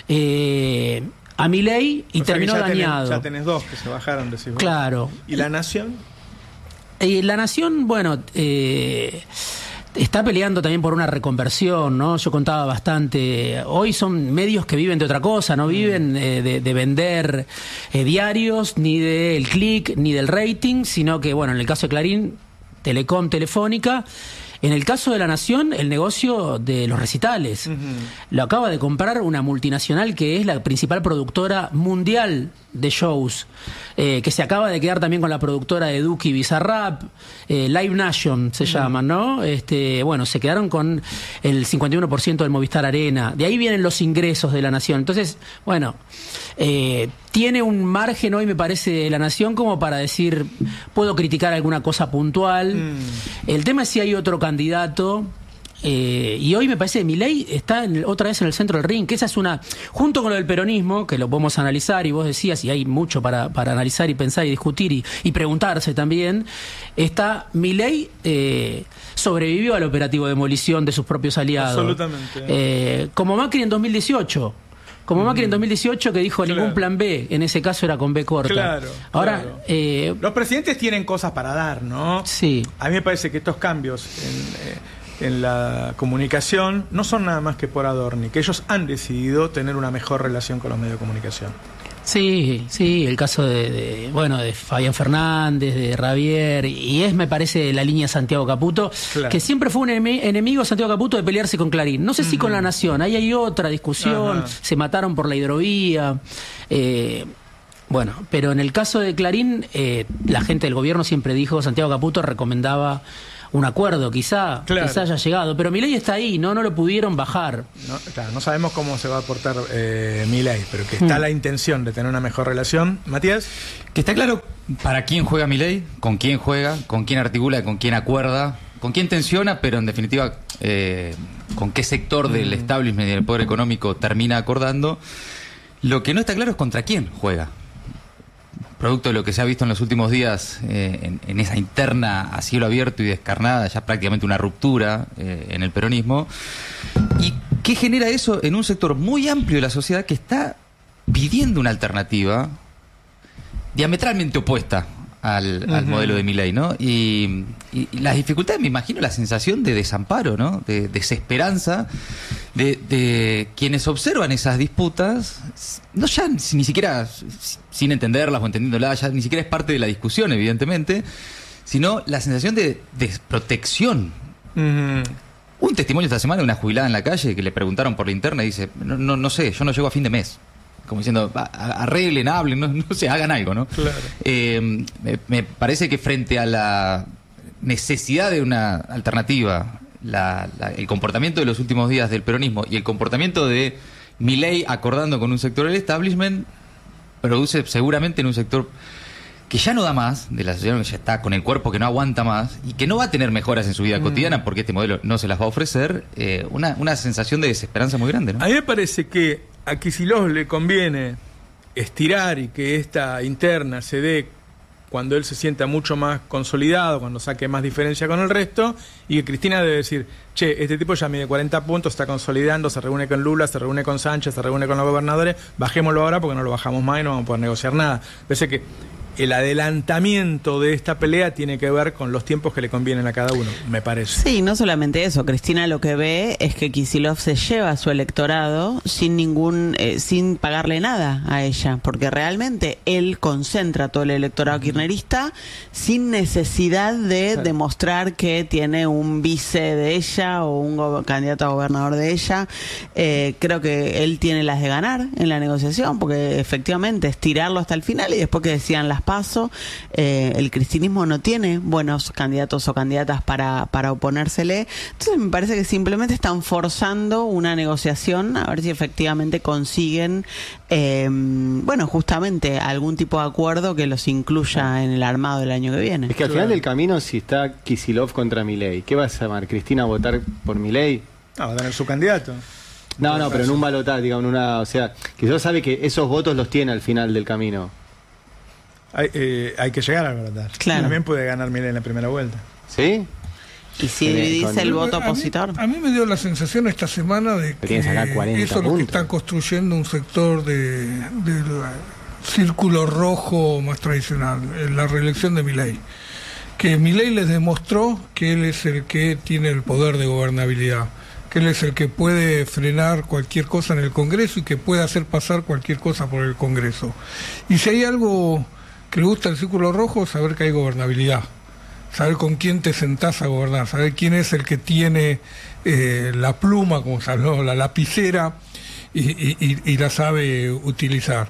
eh, a Milei y o terminó sea que ya dañado. Tenés, ya tenés dos que se bajaron, decís vos. Claro. ¿Y la Nación? Eh, la Nación, bueno... Eh, está peleando también por una reconversión, ¿no? Yo contaba bastante. Hoy son medios que viven de otra cosa, no viven eh, de, de vender eh, diarios, ni del click, ni del rating, sino que, bueno, en el caso de Clarín, Telecom, Telefónica. En el caso de La Nación, el negocio de los recitales. Uh-huh. Lo acaba de comprar una multinacional que es la principal productora mundial de shows, eh, que se acaba de quedar también con la productora de Duki y Bizarrap, eh, Live Nation se uh-huh. llaman, ¿no? Este, bueno, se quedaron con el cincuenta y uno por ciento del Movistar Arena. De ahí vienen los ingresos de La Nación. Entonces, bueno, eh, tiene un margen hoy, me parece, La Nación como para decir, puedo criticar alguna cosa puntual. Mm. El tema es si hay otro candidato. Eh, y hoy me parece que Milei está en, otra vez en el centro del ring, que esa es una, junto con lo del peronismo, que lo podemos analizar, y vos decías, y hay mucho para, para analizar y pensar y discutir y, y preguntarse también, está Milei eh, sobrevivió al operativo de demolición de sus propios aliados. Absolutamente. Eh, como Macri en dos mil dieciocho. Como Macri en dos mil dieciocho, que dijo claro. ningún plan B, en ese caso era con B corta. Claro. Ahora, claro. Eh, los presidentes tienen cosas para dar, ¿no? Sí. A mí me parece que estos cambios en, eh, en la comunicación no son nada más que por Adorni, que ellos han decidido tener una mejor relación con los medios de comunicación. Sí, sí, el caso de, de bueno de Fabián Fernández, de Ravier, y es, me parece, la línea Santiago Caputo, claro. que siempre fue un enemigo Santiago Caputo de pelearse con Clarín. No sé uh-huh. si con La Nación, ahí hay otra discusión, uh-huh. se mataron por la hidrovía, eh, bueno, pero en el caso de Clarín, eh, la gente del gobierno siempre dijo, Santiago Caputo recomendaba un acuerdo, quizá, Claro. quizá haya llegado, pero Milei está ahí, no, no lo pudieron bajar. No, claro, no sabemos cómo se va a portar eh, Milei, pero que está Mm. la intención de tener una mejor relación. Matías. Que está claro para quién juega Milei, con quién juega, con quién articula, con quién acuerda, con quién tensiona, pero en definitiva eh, con qué sector del Mm. establishment y del poder económico termina acordando. Lo que no está claro es contra quién juega. Producto de lo que se ha visto en los últimos días eh, en, en esa interna a cielo abierto y descarnada, ya prácticamente una ruptura eh, en el peronismo. ¿Y qué genera eso en un sector muy amplio de la sociedad que está pidiendo una alternativa diametralmente opuesta al, al Ujú. modelo de Milei, ¿no? Y, y- y las dificultades, me imagino la sensación de desamparo, ¿no? De desesperanza de, de quienes observan esas disputas, no ya ni siquiera sin entenderlas o entendiéndolas, ya ni siquiera es parte de la discusión, evidentemente, sino la sensación de desprotección. Un testimonio esta semana de una jubilada en la calle que le preguntaron por la interna y dice, no, no, no sé, yo no llego a fin de mes. Como diciendo, "A- a- arreglen, hablen, no, no sé, hagan algo, ¿no?" Claro. Eh, me, me parece que frente a la necesidad de una alternativa, la- la- el comportamiento de los últimos días del peronismo y el comportamiento de Milei acordando con un sector del establishment, produce seguramente en un sector que ya no da más, de la sociedad que ya está con el cuerpo que no aguanta más y que no va a tener mejoras en su vida Mm. cotidiana porque este modelo no se las va a ofrecer, eh, una, una sensación de desesperanza muy grande, ¿no? A mí me parece que a Kicillof le conviene estirar y que esta interna se dé cuando él se sienta mucho más consolidado, cuando saque más diferencia con el resto, y que Cristina debe decir, che, este tipo ya mide cuarenta puntos, está consolidando, se reúne con Lula, se reúne con Sánchez, se reúne con los gobernadores, bajémoslo ahora porque no lo bajamos más y no vamos a poder negociar nada. Parece que el adelantamiento de esta pelea tiene que ver con los tiempos que le convienen a cada uno, me parece. Sí, no solamente eso. Cristina lo que ve es que Kicillof se lleva a su electorado sin ningún, eh, sin pagarle nada a ella, porque realmente él concentra todo el electorado kirchnerista sin necesidad de Claro. demostrar que tiene un vice de ella o un go- candidato a gobernador de ella. Eh, creo que él tiene las de ganar en la negociación, porque efectivamente es tirarlo hasta el final y después que decían las paso, eh, el cristinismo no tiene buenos candidatos o candidatas para, para oponérsele. Entonces me parece que simplemente están forzando una negociación a ver si efectivamente consiguen, eh, bueno, justamente algún tipo de acuerdo que los incluya en el armado del año que viene. Es que al final del camino, si está Kicillof contra Milei, ¿qué va a llamar? ¿Cristina a votar por Milei? No, va a tener su candidato. No, no, pero en un balotaje, digamos, en una, o sea, Kicillof sabe que esos votos los tiene al final del camino. Hay, eh, hay que llegar al balotaje. Claro. También puede ganar Milei en la primera vuelta. ¿Sí? Y si dividís el voto A mí- opositor. A mí me dio la sensación esta semana de que tiene que sacar cuarenta eso es lo que puntos. está construyendo un sector de, del círculo rojo más tradicional, en la reelección de Milei. Que Milei les demostró que él es el que tiene el poder de gobernabilidad, que él es el que puede frenar cualquier cosa en el Congreso y que puede hacer pasar cualquier cosa por el Congreso. Y si hay algo que le gusta al círculo rojo, saber que hay gobernabilidad. Saber con quién te sentás a gobernar, saber quién es el que tiene eh, la pluma, como se habló, la lapicera, y, y- y- y la sabe utilizar.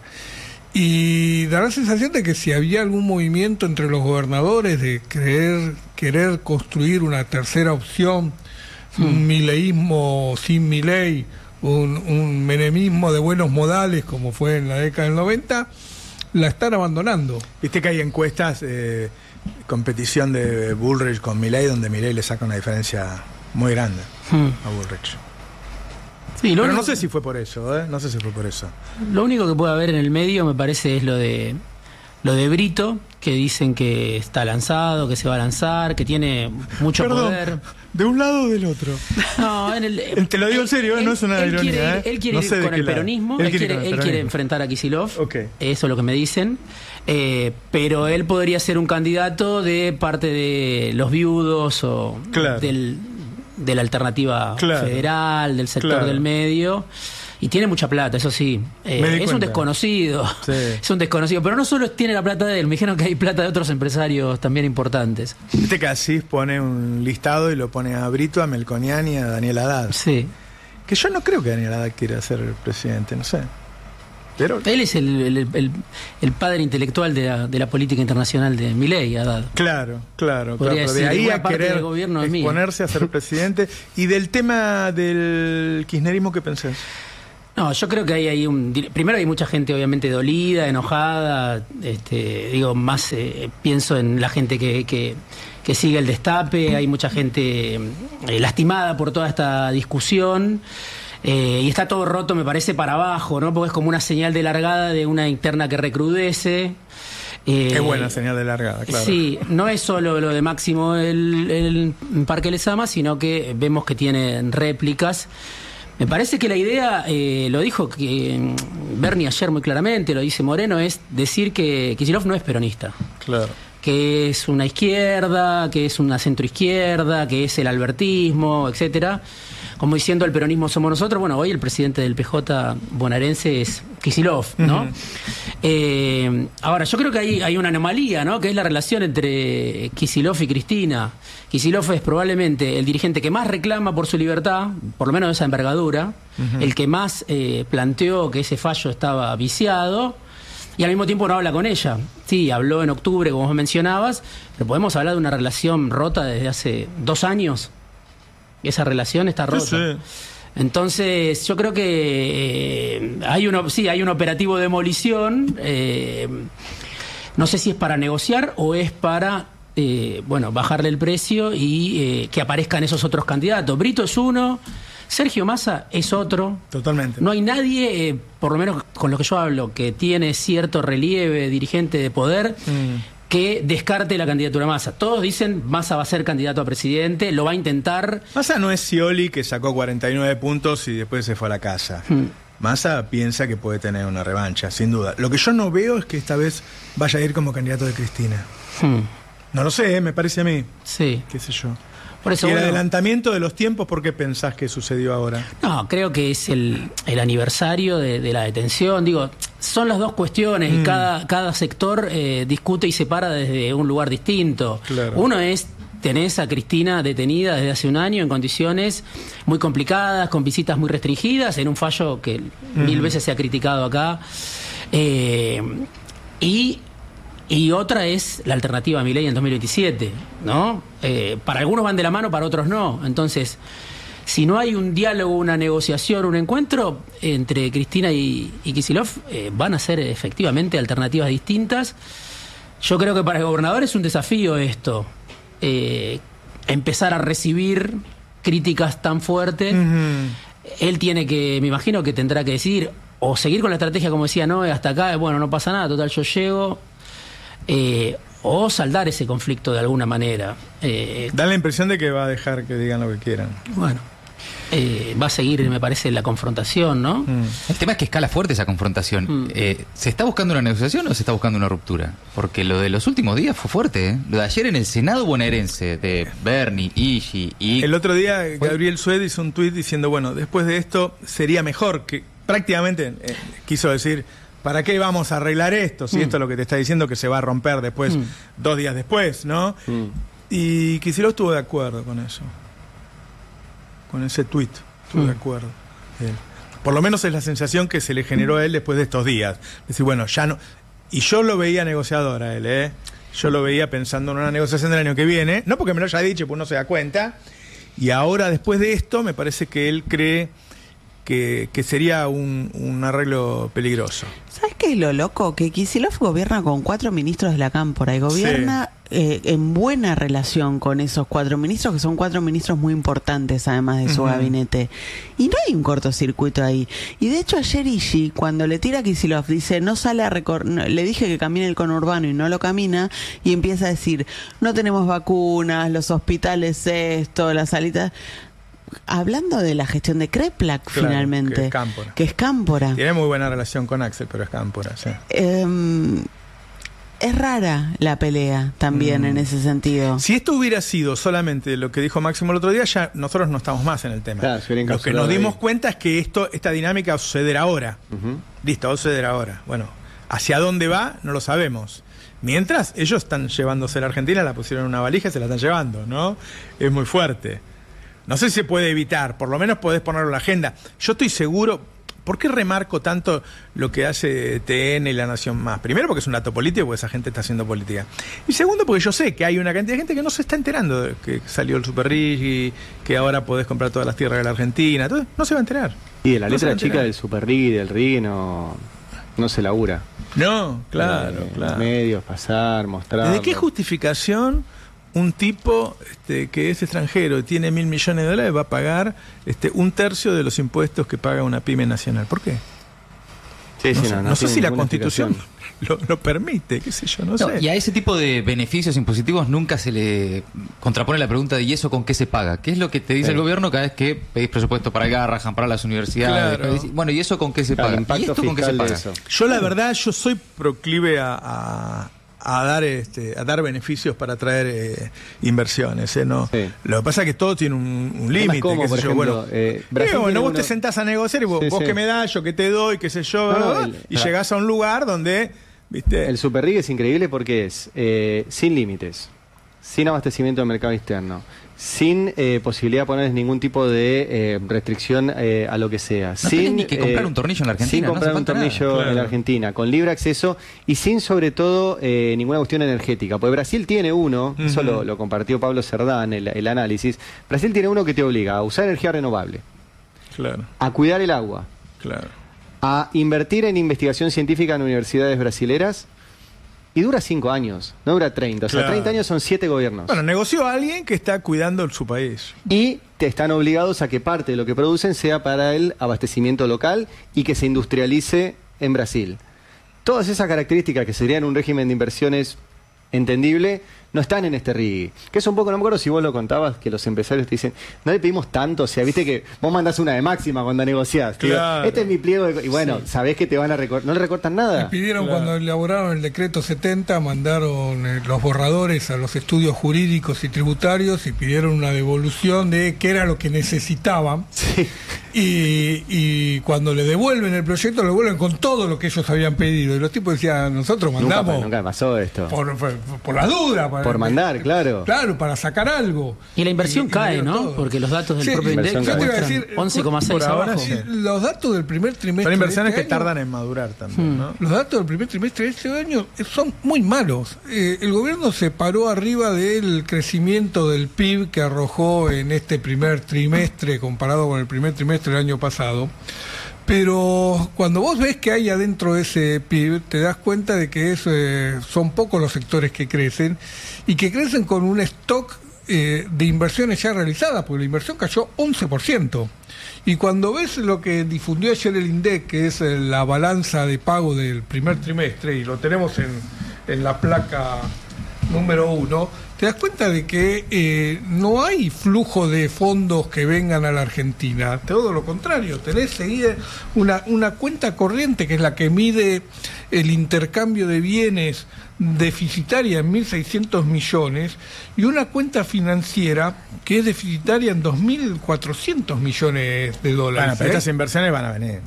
Y da la sensación de que si había algún movimiento entre los gobernadores de querer, querer construir una tercera opción, un mileísmo sin Milei, un, un menemismo de buenos modales, como fue en la década del noventa, la están abandonando. Viste que hay encuestas, eh, competición de Bullrich con Milei, donde Milei le saca una diferencia muy grande Hmm. a Bullrich. Sí, lo Pero no único- sé si fue por eso, ¿eh? No sé si fue por eso. Lo único que puede haber en el medio me parece es lo de lo de Brito, que dicen que está lanzado, que se va a lanzar, que tiene mucho Perdón, poder. ¿de un lado o del otro? No, en el, Te lo digo en serio, ¿eh? No es una él ironía, quiere ir, ¿eh? él quiere No ir sé de con qué el lado. peronismo, Él él, quiere quiere, con el él quiere peronismo. enfrentar a Kicillof, Ok. eso es lo que me dicen, eh, pero él podría ser un candidato de parte de los viudos o Claro. del, de la alternativa Claro. federal, del sector Claro. del medio. Y tiene mucha plata, eso sí. Eh, Me di es un cuenta. desconocido. Sí. Es un desconocido. Pero no solo tiene la plata de él, me dijeron que hay plata de otros empresarios también importantes. Viste que Asís pone un listado y lo pone a Brito, a Melconian y a Daniel Haddad. Sí. Que yo no creo que Daniel Haddad quiera ser presidente, no sé. Pero él es el, el, el, el padre intelectual de la, de la política internacional de Milei, Haddad. Claro, claro, Podría claro. decir, De ahí una a parte querer del gobierno es mía. exponerse a ser presidente. ¿Y del tema del kirchnerismo qué pensás? No, yo creo que hay ahí un... Primero hay mucha gente obviamente dolida, enojada, este, digo, más eh, pienso en la gente que, que, que sigue el destape, hay mucha gente eh, lastimada por toda esta discusión. Eh, y está todo roto, me parece, para abajo, ¿no? Porque es como una señal de largada de una interna que recrudece. Eh, es buena señal de largada, claro. Sí, no es solo lo de Máximo el, el Parque Lezama, sino que vemos que tiene réplicas. Me parece que la idea, eh, lo dijo que Bernie ayer muy claramente, lo dice Moreno, es decir que Kicillof no es peronista. Claro. Que es una izquierda, que es una centroizquierda, que es el albertismo, etcétera. Como diciendo el peronismo somos nosotros. Bueno, hoy el presidente del P J bonaerense es Kicillof, ¿no? Uh-huh. eh, ahora, yo creo que hay, hay una anomalía, ¿no? Que es la relación entre Kicillof y Cristina. Kicillof es probablemente el dirigente que más reclama por su libertad, por lo menos de esa envergadura, uh-huh. el que más eh, planteó que ese fallo estaba viciado, y al mismo tiempo no habla con ella. Sí, habló en octubre, como vos mencionabas, pero podemos hablar de una relación rota desde hace dos años. Esa relación está rota. Sí, sí. Entonces, yo creo que eh, hay un, sí, hay un operativo de demolición. Eh, no sé si es para negociar o es para eh, bueno, bajarle el precio y eh, que aparezcan esos otros candidatos. Brito es uno, Sergio Massa es otro. Totalmente. No hay nadie, eh, por lo menos con lo que yo hablo, que tiene cierto relieve dirigente de poder. Mm. Que descarte la candidatura Massa. Todos dicen Massa va a ser candidato a presidente, lo va a intentar. Massa no es Scioli, que sacó cuarenta y nueve puntos y después se fue a la casa. Hmm. Massa piensa que puede tener una revancha, sin duda. Lo que yo no veo es que esta vez vaya a ir como candidato de Cristina. Hmm. No lo sé, ¿eh? Me parece a mí. Sí. Qué sé yo. Por eso, y el bueno, adelantamiento de los tiempos, ¿por qué pensás que sucedió ahora? No, creo que es el, el aniversario de, de la detención. Digo, son las dos cuestiones mm. y cada, cada sector eh, discute y separa desde un lugar distinto. Claro. Uno es, tenés a Cristina detenida desde hace un año en condiciones muy complicadas, con visitas muy restringidas, en un fallo que mm. mil veces se ha criticado acá. Eh, y... Y otra es la alternativa a Milei en dos mil veintisiete, ¿no? Eh, para algunos van de la mano, para otros no. Entonces, si no hay un diálogo, una negociación, un encuentro entre Cristina y, y Kicillof, eh, van a ser efectivamente alternativas distintas. Yo creo que para el gobernador es un desafío esto, eh, empezar a recibir críticas tan fuertes. Uh-huh. Él tiene que, me imagino que tendrá que decidir, o seguir con la estrategia como decía, no, hasta acá, bueno, no pasa nada, total yo llego. Eh, o saldar ese conflicto de alguna manera. Eh, da la impresión de que va a dejar que digan lo que quieran. Bueno, eh, va a seguir, me parece, la confrontación, ¿no? Mm. El tema es que escala fuerte esa confrontación. Mm. Eh, ¿Se está buscando una negociación o se está buscando una ruptura? Porque lo de los últimos días fue fuerte, ¿eh? Lo de ayer en el Senado bonaerense, de Bernie, Igi y... El otro día Gabriel Sued hizo un tuit diciendo, bueno, después de esto sería mejor, que prácticamente eh, quiso decir... ¿Para qué vamos a arreglar esto? Si mm. esto es lo que te está diciendo que se va a romper después, mm. dos días después, ¿no? Mm. Y Kicillof estuvo de acuerdo con eso. Con ese tuit, estuvo mm. de acuerdo. Él. Por lo menos es la sensación que se le generó a él después de estos días. Decir, bueno, ya no... Y yo lo veía negociador a él, ¿eh? Yo lo veía pensando en una negociación del año que viene. No porque me lo haya dicho, pues no se da cuenta. Y ahora, después de esto, me parece que él cree... Que, que sería un, un arreglo peligroso. ¿Sabes qué es lo loco? Que Kicillof gobierna con cuatro ministros de la Cámpora y gobierna sí. eh, en buena relación con esos cuatro ministros, que son cuatro ministros muy importantes además de su uh-huh. gabinete. Y no hay un cortocircuito ahí. Y de hecho ayer Igi, cuando le tira a Kicillof, dice, no sale a recor- no, le dije que camine el conurbano y no lo camina, y empieza a decir, no tenemos vacunas, los hospitales esto, las salitas... Hablando de la gestión de Kreplak, claro, finalmente. Que es Cámpora. Que es Cámpora. Tiene muy buena relación con Axel, pero es Cámpora, sí. Eh, es rara la pelea también mm. en ese sentido. Si esto hubiera sido solamente lo que dijo Máximo el otro día, ya nosotros no estamos más en el tema. Claro, lo que nos dimos ahí. cuenta es que esto, esta dinámica va a suceder ahora. Uh-huh. Listo, va a suceder ahora. Bueno, hacia dónde va, no lo sabemos. Mientras, ellos están llevándose a la Argentina, la pusieron en una valija y se la están llevando, ¿no? Es muy fuerte. No sé si se puede evitar, por lo menos podés ponerlo en la agenda. Yo estoy seguro, ¿por qué remarco tanto lo que hace T N y La Nación Más? Primero porque es un dato político, porque esa gente está haciendo política. Y segundo porque yo sé que hay una cantidad de gente que no se está enterando de que salió el Super R I G y que ahora podés comprar todas las tierras de la Argentina. Entonces, no se va a enterar. Y de la No se va letra a chica enterar. del Super R I G y del R I G no, no se labura. No, claro, Eh, claro. Medios, pasar, mostrar. ¿Desde qué justificación un tipo este, que es extranjero y tiene mil millones de dólares va a pagar este, un tercio de los impuestos que paga una pyme nacional? ¿Por qué? Sí, no sí, sé, no, no no sé tiene si la ninguna Constitución lo, lo permite, qué sé yo, no, No, sé. y a ese tipo de beneficios impositivos nunca se le contrapone la pregunta de ¿y eso con qué se paga? ¿Qué es lo que te dice Sí. el gobierno cada vez que pedís presupuesto para Garrahan, para las universidades? Claro. Pedís- Bueno, ¿y eso con qué se Claro, paga? el impacto ¿Y esto con qué se fiscal de paga? eso. Yo la verdad, yo soy proclive a, a, a dar este, a dar beneficios para atraer eh, inversiones. ¿eh? No, Sí. Lo que pasa es que todo tiene un, un Además, límite. ¿cómo, qué sé por yo, ejemplo, bueno, eh, Eh, Brasil bueno, tiene vos uno- te sentás a negociar y vos, Sí, vos sí. que me das, yo que te doy, qué sé yo, No, no, el- y llegás a un lugar donde, viste, El Super R I G es increíble porque es eh, sin límites, sin abastecimiento de mercado externo, sin eh, posibilidad de ponerles ningún tipo de eh, restricción eh, a lo que sea. No sin, tenés ni que comprar eh, un tornillo en la Argentina, Sin no comprar hace un falta nada. tornillo Claro. en la Argentina, con libre acceso y sin sobre todo eh, ninguna cuestión energética. Porque Brasil tiene uno, eso Ujú. lo, lo compartió Pablo Cerdán, el, el análisis, Brasil tiene uno que te obliga a usar energía renovable, claro, a cuidar el agua, claro. a invertir en investigación científica en universidades brasileras y dura cinco años, no dura treinta. O sea, Claro. treinta años son siete gobiernos. Bueno, negoció a alguien que está cuidando su país. Y te están obligados a que parte de lo que producen sea para el abastecimiento local y que se industrialice en Brasil. Todas esas características que serían un régimen de inversiones entendible no están en este R I G. Que es un poco, no me acuerdo si vos lo contabas, que los empresarios te dicen, no le pedimos tanto, o sea, viste que vos mandás una de máxima cuando negociás. Te digo, Claro. este es mi pliego, de co-". y bueno, Sí. sabés que te van a recortar, no le recortan nada. Me pidieron Claro. cuando elaboraron el decreto setenta, mandaron eh, los borradores a los estudios jurídicos y tributarios y pidieron una devolución de qué era lo que necesitaban. Sí. Y, y cuando le devuelven el proyecto, lo devuelven con todo lo que ellos habían pedido. Y los tipos decían, nosotros Nunca, mandamos nunca pasó esto. por, por, por la duda. Para, Por mandar, claro. Claro, para sacar algo. Y la inversión Y- y cae, dieron ¿no? todo. Porque los datos del Sí, propio index inversión cae. muestran Yo te iba a decir, once coma seis por ahora abajo. sí. Los datos del primer trimestre. Son inversiones de que este año- tardan en madurar también, ¿no? Los datos del primer trimestre de este año son muy malos. Eh, el gobierno se paró arriba del crecimiento del P I B que arrojó en este primer trimestre comparado con el primer trimestre del año pasado. Pero cuando vos ves que hay adentro de ese P I B, te das cuenta de que es, eh, son pocos los sectores que crecen y que crecen con un stock eh, de inversiones ya realizadas, porque la inversión cayó once por ciento. Y cuando ves lo que difundió ayer el INDEC, que es eh, la balanza de pago del primer trimestre, y lo tenemos en, en la placa número uno, te das cuenta de que eh, no hay flujo de fondos que vengan a la Argentina, todo lo contrario, tenés seguida una, una cuenta corriente que es la que mide el intercambio de bienes deficitaria en mil seiscientos millones y una cuenta financiera que es deficitaria en dos mil cuatrocientos millones de dólares. Bueno, pero ¿eh? estas inversiones van a venir.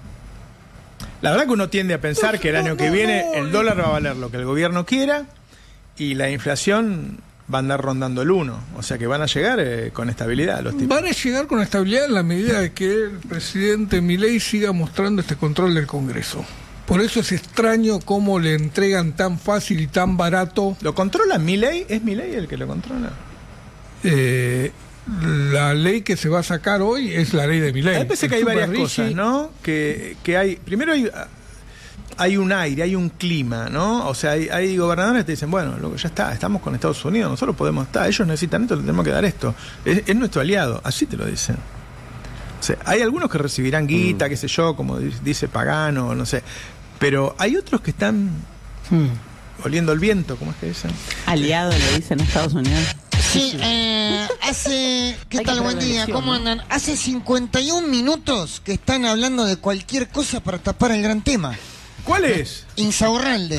La verdad que uno tiende a pensar que el año que viene el dólar va a valer lo que el gobierno quiera y la inflación va a andar rondando el uno. O sea que van a llegar eh, con estabilidad los tipos. Van a llegar con estabilidad en la medida de que el presidente Milei siga mostrando este control del Congreso. Por eso es extraño cómo le entregan tan fácil y tan barato. ¿Lo controla Milei? ¿Es Milei el que lo controla? Eh, la ley que se va a sacar hoy es la ley de Milei. Me parece que hay El varias Super cosas, Rigi- ¿no? Que, que hay. Primero hay, hay un aire, hay un clima, ¿no? O sea, hay, hay gobernadores que te dicen, bueno, loco, ya está, estamos con Estados Unidos, nosotros podemos estar, ellos necesitan esto, le tenemos que dar esto. Es, es nuestro aliado, así te lo dicen. O sea, hay algunos que recibirán guita, Mm. qué sé yo, como di- dice Pagano, no sé. Pero hay otros que están oliendo el viento, ¿cómo es que dicen? Aliado le dicen a Estados Unidos. Sí, eh, hace... ¿Qué Hay tal? que Buen traer la día, elección, ¿cómo ¿no? andan? Hace cincuenta y un minutos que están hablando de cualquier cosa para tapar el gran tema. ¿Cuál es? Insaurralde.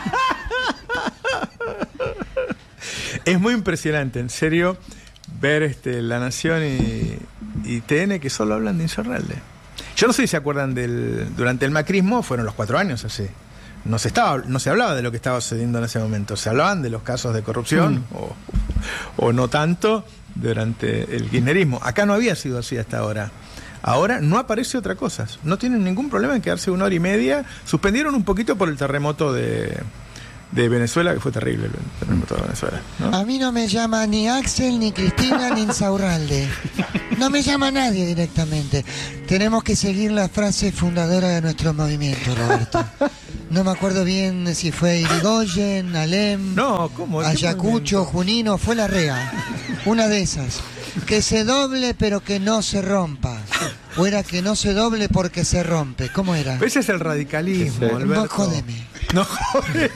Es muy impresionante, en serio, ver este La Nación y, y T N que solo hablan de Insaurralde. Yo no sé si se acuerdan del... Durante el macrismo fueron los cuatro años así. No se, estaba, no se hablaba de lo que estaba sucediendo en ese momento. Se hablaban de los casos de corrupción Mm. o, o no tanto durante el kirchnerismo. Acá no había sido así hasta ahora. Ahora no aparece otra cosa. No tienen ningún problema en quedarse una hora y media. Suspendieron un poquito por el terremoto de, de Venezuela, que fue terrible el terremoto de Venezuela, ¿no? A mí no me llama ni Axel, ni Cristina, ni Insaurralde. No me llama nadie directamente. Tenemos que seguir la frase fundadora de nuestro movimiento, Roberto. No me acuerdo bien si fue Irigoyen, Alem, no, ¿cómo? Ayacucho, Junino, fue Larrea. Una de esas. Que se doble pero que no se rompa. O era que no se doble porque se rompe. ¿Cómo era? Ese es el radicalismo, Ese. Alberto. No jodeme. No jodeme.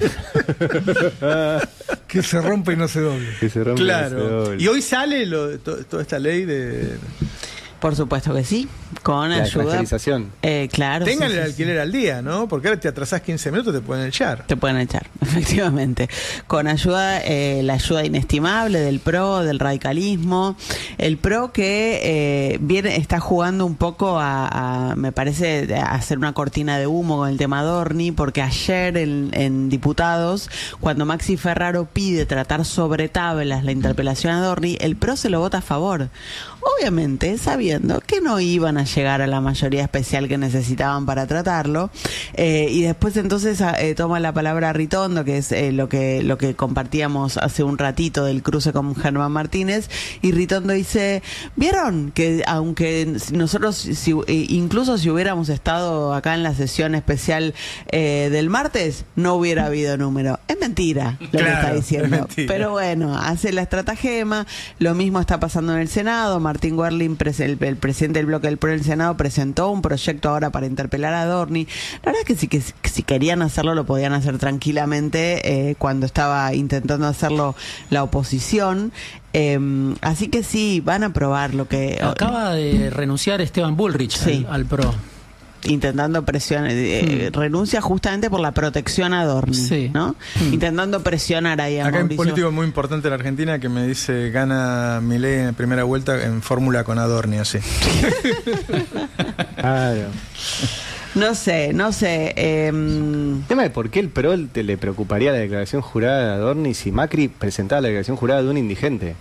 Que se rompe y no se doble. Que se rompe claro. y no se doble. Y hoy sale lo, to, toda esta ley de... Por supuesto que sí, con la ayuda. extranjerización. Eh, claro. Tengan sí, el sí, alquiler sí. al día, ¿no? Porque ahora te atrasás quince minutos, te pueden echar. Te pueden echar, efectivamente. Con ayuda, eh, la ayuda inestimable del P R O, del radicalismo. El P R O que eh, viene, está jugando un poco a, a, me parece, a hacer una cortina de humo con el tema Adorni, porque ayer en, en Diputados, cuando Maxi Ferraro pide tratar sobre tablas la interpelación a Adorni, el P R O se lo vota a favor. Obviamente, sabiendo que no iban a llegar a la mayoría especial que necesitaban para tratarlo, eh, y después entonces eh, toma la palabra Ritondo, que es eh, lo que lo que compartíamos hace un ratito del cruce con Germán Martínez, y Ritondo dice, ¿vieron que aunque nosotros, si, incluso si hubiéramos estado acá en la sesión especial eh, del martes, no hubiera habido número? Es mentira lo claro, que está diciendo, pero bueno, hace la estratagema. Lo mismo está pasando en el Senado. Martín Werling, el, el presidente del bloque del P R O en el Senado, presentó un proyecto ahora para interpelar a Adorni. La verdad es que si, que, que si querían hacerlo, lo podían hacer tranquilamente eh, cuando estaba intentando hacerlo la oposición. Eh, así que sí, van a aprobar lo que... Acaba de renunciar Esteban Bullrich sí. al, al P R O. Intentando presionar, eh, mm. renuncia justamente por la protección a Adorni, sí. ¿no? Mm. Intentando presionar ahí a Acá hay Mauricio. un político muy importante en Argentina que me dice, gana Milei en primera vuelta en fórmula con Adorni, así. Claro. No sé, no sé. Eh... El tema de por qué el P R O te le preocuparía la declaración jurada de Adorni si Macri presentaba la declaración jurada de un indigente.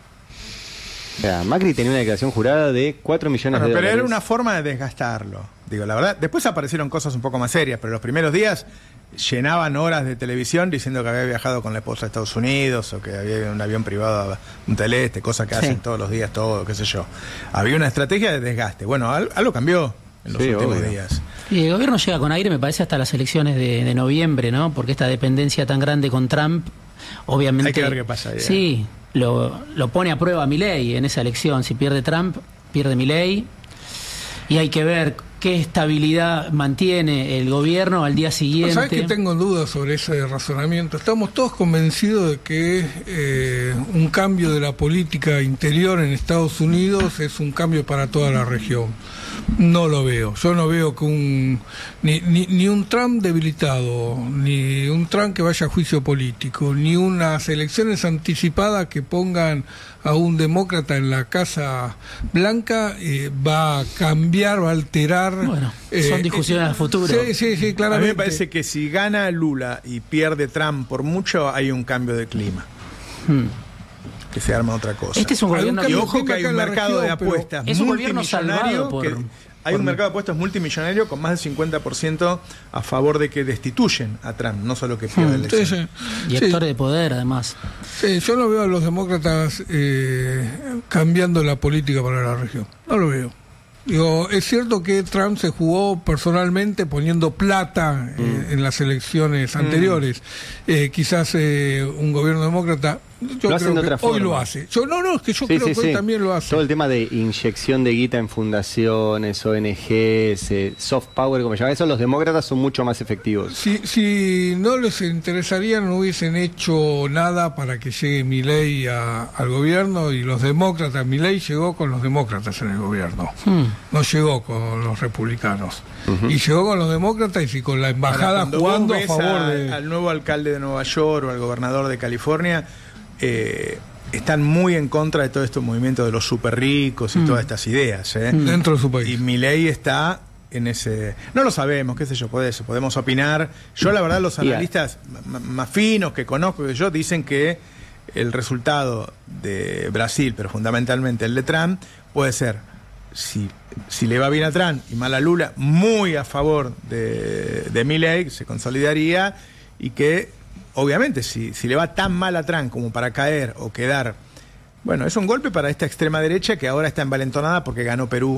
O sea, Macri tenía una declaración jurada de cuatro millones bueno, de pero dólares. Pero era una forma de desgastarlo. Digo, la verdad, después aparecieron cosas un poco más serias, pero los primeros días llenaban horas de televisión diciendo que había viajado con la esposa a Estados Unidos o que había un avión privado a Punta del Este, cosa que sí. hacen todos los días, todo, qué sé yo. Había una estrategia de desgaste. Bueno, algo cambió en los sí, últimos obvio. días. Y el gobierno llega con aire, me parece, hasta las elecciones de, de noviembre, ¿no? Porque esta dependencia tan grande con Trump, obviamente... Hay que ver qué pasa ahí. Sí, lo, lo pone a prueba Milei en esa elección. Si pierde Trump, pierde Milei. Y hay que ver qué estabilidad mantiene el gobierno al día siguiente. ¿Sabes que tengo dudas sobre ese razonamiento? Estamos todos convencidos de que eh, un cambio de la política interior en Estados Unidos es un cambio para toda la región. No lo veo. Yo no veo que un ni, ni, ni un Trump debilitado, ni un Trump que vaya a juicio político, ni unas elecciones anticipadas que pongan a un demócrata en la Casa Blanca eh, va a cambiar, va a alterar. Bueno, son eh, discusiones eh, a futuro. Sí, sí, sí, claramente. A mí me parece que si gana Lula y pierde Trump por mucho, hay un cambio de clima. Hmm. Que se arma otra cosa. Este es un gobierno y ojo que hay un mercado región, de apuestas es un gobierno salvado por, que hay un mercado de apuestas multimillonario con más del cincuenta por ciento a favor de que destituyen a Trump, no solo que pierda hmm. elección. Sí, sí. Y sí. actores de poder, además. Sí, yo no veo a los demócratas eh, cambiando la política para la región. No lo veo. Digo, es cierto que Trump se jugó personalmente poniendo plata eh, mm. en las elecciones anteriores. Mm. Eh, quizás eh, un gobierno demócrata yo lo creo hacen de que otra forma. Hoy lo hace. Yo, no, no, es que yo sí, creo sí, que sí. hoy también lo hace. Todo el tema de inyección de guita en fundaciones, O N Gs, eh, soft power, como se llama eso, los demócratas son mucho más efectivos. Si, si no les interesaría, no hubiesen hecho nada para que llegue Milei a, al gobierno, y los demócratas, Milei llegó con los demócratas en el gobierno, hmm. no llegó con los republicanos. Uh-huh. Y llegó con los demócratas y con la embajada Ahora, jugando vos ves a favor a, de... al nuevo alcalde de Nueva York o al gobernador de California, eh, están muy en contra de todo este movimiento de los súper ricos y mm. todas estas ideas. ¿eh? Mm. Dentro de su país. Y Milei está en ese... No lo sabemos, qué sé yo, por eso, podemos opinar. Yo, la verdad, los analistas yeah. más finos que conozco que yo dicen que el resultado de Brasil, pero fundamentalmente el de Trump, puede ser si, si le va bien a Trump y mal a Lula, muy a favor de, de Milei, se consolidaría, y que obviamente si, si le va tan mal a Trump como para caer o quedar, bueno, es un golpe para esta extrema derecha que ahora está envalentonada porque ganó Perú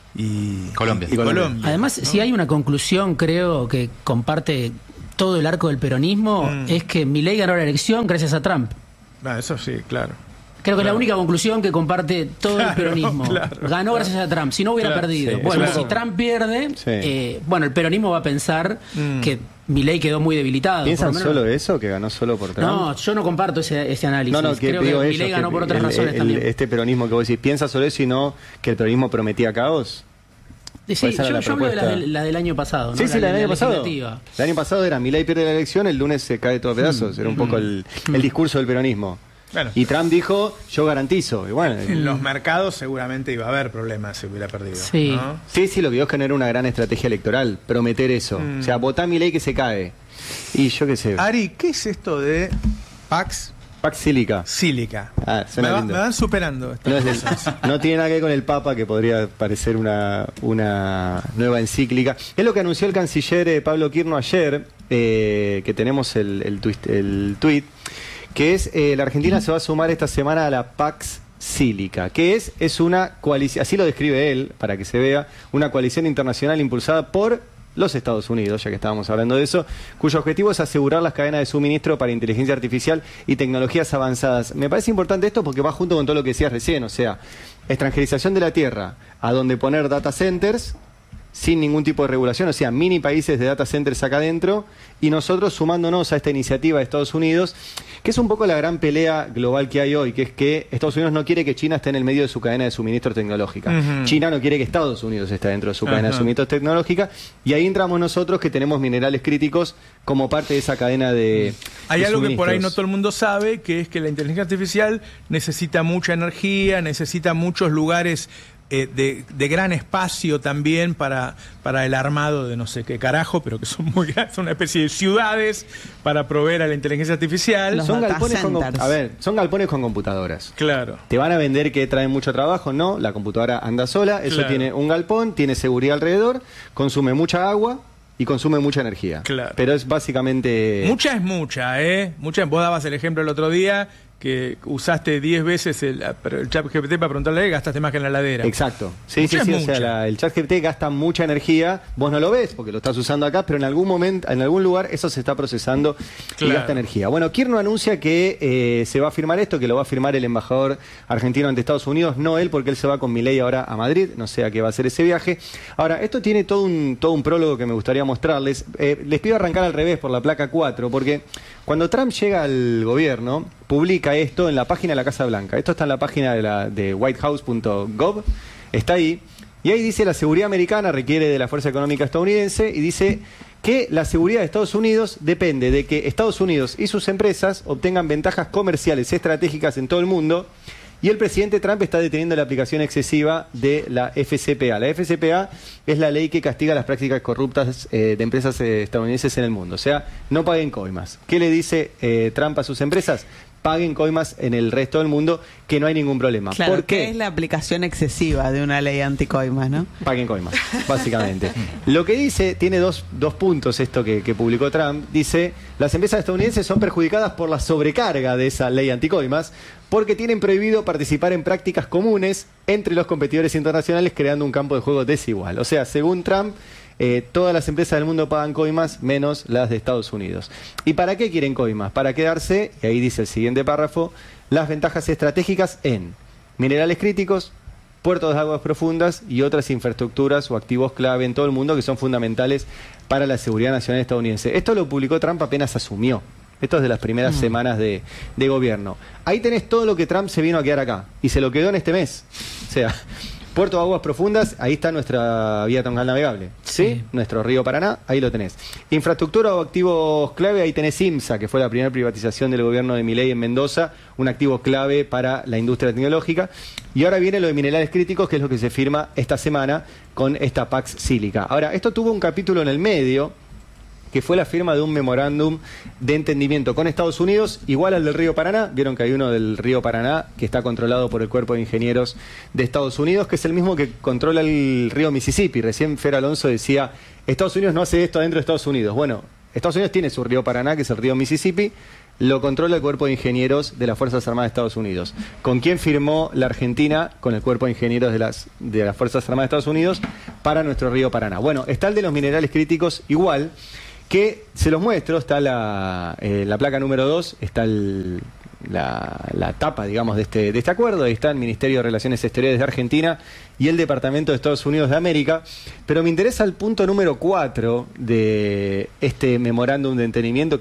y Colombia. Y Colombia. Además, ¿no? Si hay una conclusión, creo, que comparte todo el arco del peronismo, mm. es que Milei ganó la elección gracias a Trump. Ah, eso sí, claro. Creo que claro. es la única conclusión que comparte todo claro, el peronismo. Claro, Ganó claro. gracias a Trump, si no hubiera claro, perdido. sí, bueno, claro. si Trump pierde, sí. eh, bueno, el peronismo va a pensar mm. que Milei quedó muy debilitado. ¿Piensan por lo menos... solo eso, que ganó solo por Trump? No, yo no comparto ese, ese análisis. No, no, que creo digo que ellos, Milei ganó que por otras el, razones el, también. Este peronismo que vos decís, ¿piensa solo eso y no que el peronismo prometía caos? Sí, yo, yo hablo de la, de la del año pasado, ¿no? Sí, sí, la, la del año pasado. legislativa. El año pasado era Milei pierde la elección, el lunes se cae todo a pedazos. Era un poco el, el discurso del peronismo. Bueno. Y Trump dijo, yo garantizo. Y bueno, en los mercados seguramente iba a haber problemas si hubiera perdido. Sí, ¿no? sí, sí, lo que vio es que no era una gran estrategia electoral, prometer eso. Mm. O sea, votá Milei que se cae. Y yo qué sé. Ari, ¿qué es esto de Pax? Pax Sílica. Sílica. Ah, me, va, me van superando. No, es el, no tiene nada que ver con el Papa, que podría parecer una, una nueva encíclica. Es lo que anunció el canciller eh, Pablo Quirno ayer, eh, que tenemos el, el, twist, el tweet, que es eh, la Argentina se va a sumar esta semana a la Pax Sílica, que es, es una coalición, así lo describe él, para que se vea, una coalición internacional impulsada por los Estados Unidos, ya que estábamos hablando de eso, cuyo objetivo es asegurar las cadenas de suministro para inteligencia artificial y tecnologías avanzadas. Me parece importante esto porque va junto con todo lo que decías recién, o sea, extranjerización de la tierra, a donde poner data centers, sin ningún tipo de regulación, o sea, mini países de data centers acá adentro, y nosotros sumándonos a esta iniciativa de Estados Unidos, que es un poco la gran pelea global que hay hoy, que es que Estados Unidos no quiere que China esté en el medio de su cadena de suministro tecnológica. Uh-huh. China no quiere que Estados Unidos esté dentro de su cadena uh-huh. de suministro tecnológica, y ahí entramos nosotros que tenemos minerales críticos como parte de esa cadena de Hay de algo que por ahí no todo el mundo sabe, que es que la inteligencia artificial necesita mucha energía, necesita muchos lugares Eh, de, de gran espacio también para, para el armado de no sé qué carajo, pero que son muy grandes, son una especie de ciudades para proveer a la inteligencia artificial. Son galpones, con, a ver, son galpones con computadoras. Claro. Te van a vender que traen mucho trabajo, no, la computadora anda sola, eso claro. tiene un galpón, tiene seguridad alrededor, consume mucha agua y consume mucha energía. Claro. Pero es básicamente... Mucha es mucha, ¿eh? Mucha, vos dabas el ejemplo el otro día que usaste diez veces el, el chat G P T para preguntarle, gastaste más que en la heladera. Exacto. Sí, mucha sí, sí. O sea, la, el chat G P T gasta mucha energía. Vos no lo ves porque lo estás usando acá, pero en algún momento, en algún lugar, eso se está procesando claro. y gasta energía. Bueno, Quirno anuncia que eh, se va a firmar esto, que lo va a firmar el embajador argentino ante Estados Unidos, no él, porque él se va con Milei ahora a Madrid, no sé a qué va a ser ese viaje. Ahora, esto tiene todo un, todo un prólogo que me gustaría mostrarles. Eh, les pido arrancar al revés por la placa cuatro, porque cuando Trump llega al gobierno, publica esto en la página de la Casa Blanca. Esto está en la página de, la, de white house punto gov, está ahí, y ahí dice la seguridad americana requiere de la fuerza económica estadounidense, y dice que la seguridad de Estados Unidos depende de que Estados Unidos y sus empresas obtengan ventajas comerciales estratégicas en todo el mundo, y el presidente Trump está deteniendo la aplicación excesiva de la F C P A. La F C P A es la ley que castiga las prácticas corruptas eh, de empresas eh, estadounidenses en el mundo. O sea, no paguen coimas. ¿Qué le dice eh, Trump a sus empresas? Paguen coimas en el resto del mundo, que no hay ningún problema. Claro, ¿por qué? ¿Qué es la aplicación excesiva de una ley anticoimas, no? Paguen coimas, básicamente. Lo que dice, tiene dos, dos puntos esto que, que publicó Trump. Dice, las empresas estadounidenses son perjudicadas por la sobrecarga de esa ley anticoimas porque tienen prohibido participar en prácticas comunes entre los competidores internacionales, creando un campo de juego desigual. O sea, según Trump, Eh, todas las empresas del mundo pagan coimas menos las de Estados Unidos. ¿Y para qué quieren coimas? Para quedarse, y ahí dice el siguiente párrafo, las ventajas estratégicas en minerales críticos, puertos de aguas profundas y otras infraestructuras o activos clave en todo el mundo que son fundamentales para la seguridad nacional estadounidense. Esto lo publicó Trump apenas asumió. Esto es de las primeras mm. semanas de, de gobierno. Ahí tenés todo lo que Trump se vino a quedar acá. Y se lo quedó en este mes. O sea... Puerto de Aguas Profundas, ahí está nuestra vía tongal navegable, ¿sí? ¿sí? Nuestro río Paraná, ahí lo tenés. Infraestructura o activos clave, ahí tenés IMSA, que fue la primera privatización del gobierno de Milei en Mendoza, un activo clave para la industria tecnológica. Y ahora viene lo de minerales críticos, que es lo que se firma esta semana con esta Pax Sílica. Ahora, esto tuvo un capítulo en el medio, que fue la firma de un memorándum de entendimiento con Estados Unidos, igual al del Río Paraná. Vieron que hay uno del Río Paraná que está controlado por el Cuerpo de Ingenieros de Estados Unidos, que es el mismo que controla el río Mississippi. Recién Fer Alonso decía, Estados Unidos no hace esto adentro de Estados Unidos. Bueno, Estados Unidos tiene su río Paraná, que es el río Mississippi, lo controla el Cuerpo de Ingenieros de las Fuerzas Armadas de Estados Unidos. ¿Con quién firmó la Argentina? Con el Cuerpo de Ingenieros de las, de las Fuerzas Armadas de Estados Unidos para nuestro río Paraná. Bueno, está el de los minerales críticos igual, que se los muestro, está la, eh, la placa número dos, está el, la, la tapa, digamos, de este, de este acuerdo, ahí está el Ministerio de Relaciones Exteriores de Argentina y el Departamento de Estados Unidos de América, pero me interesa el punto número cuatro de este memorándum de entendimiento,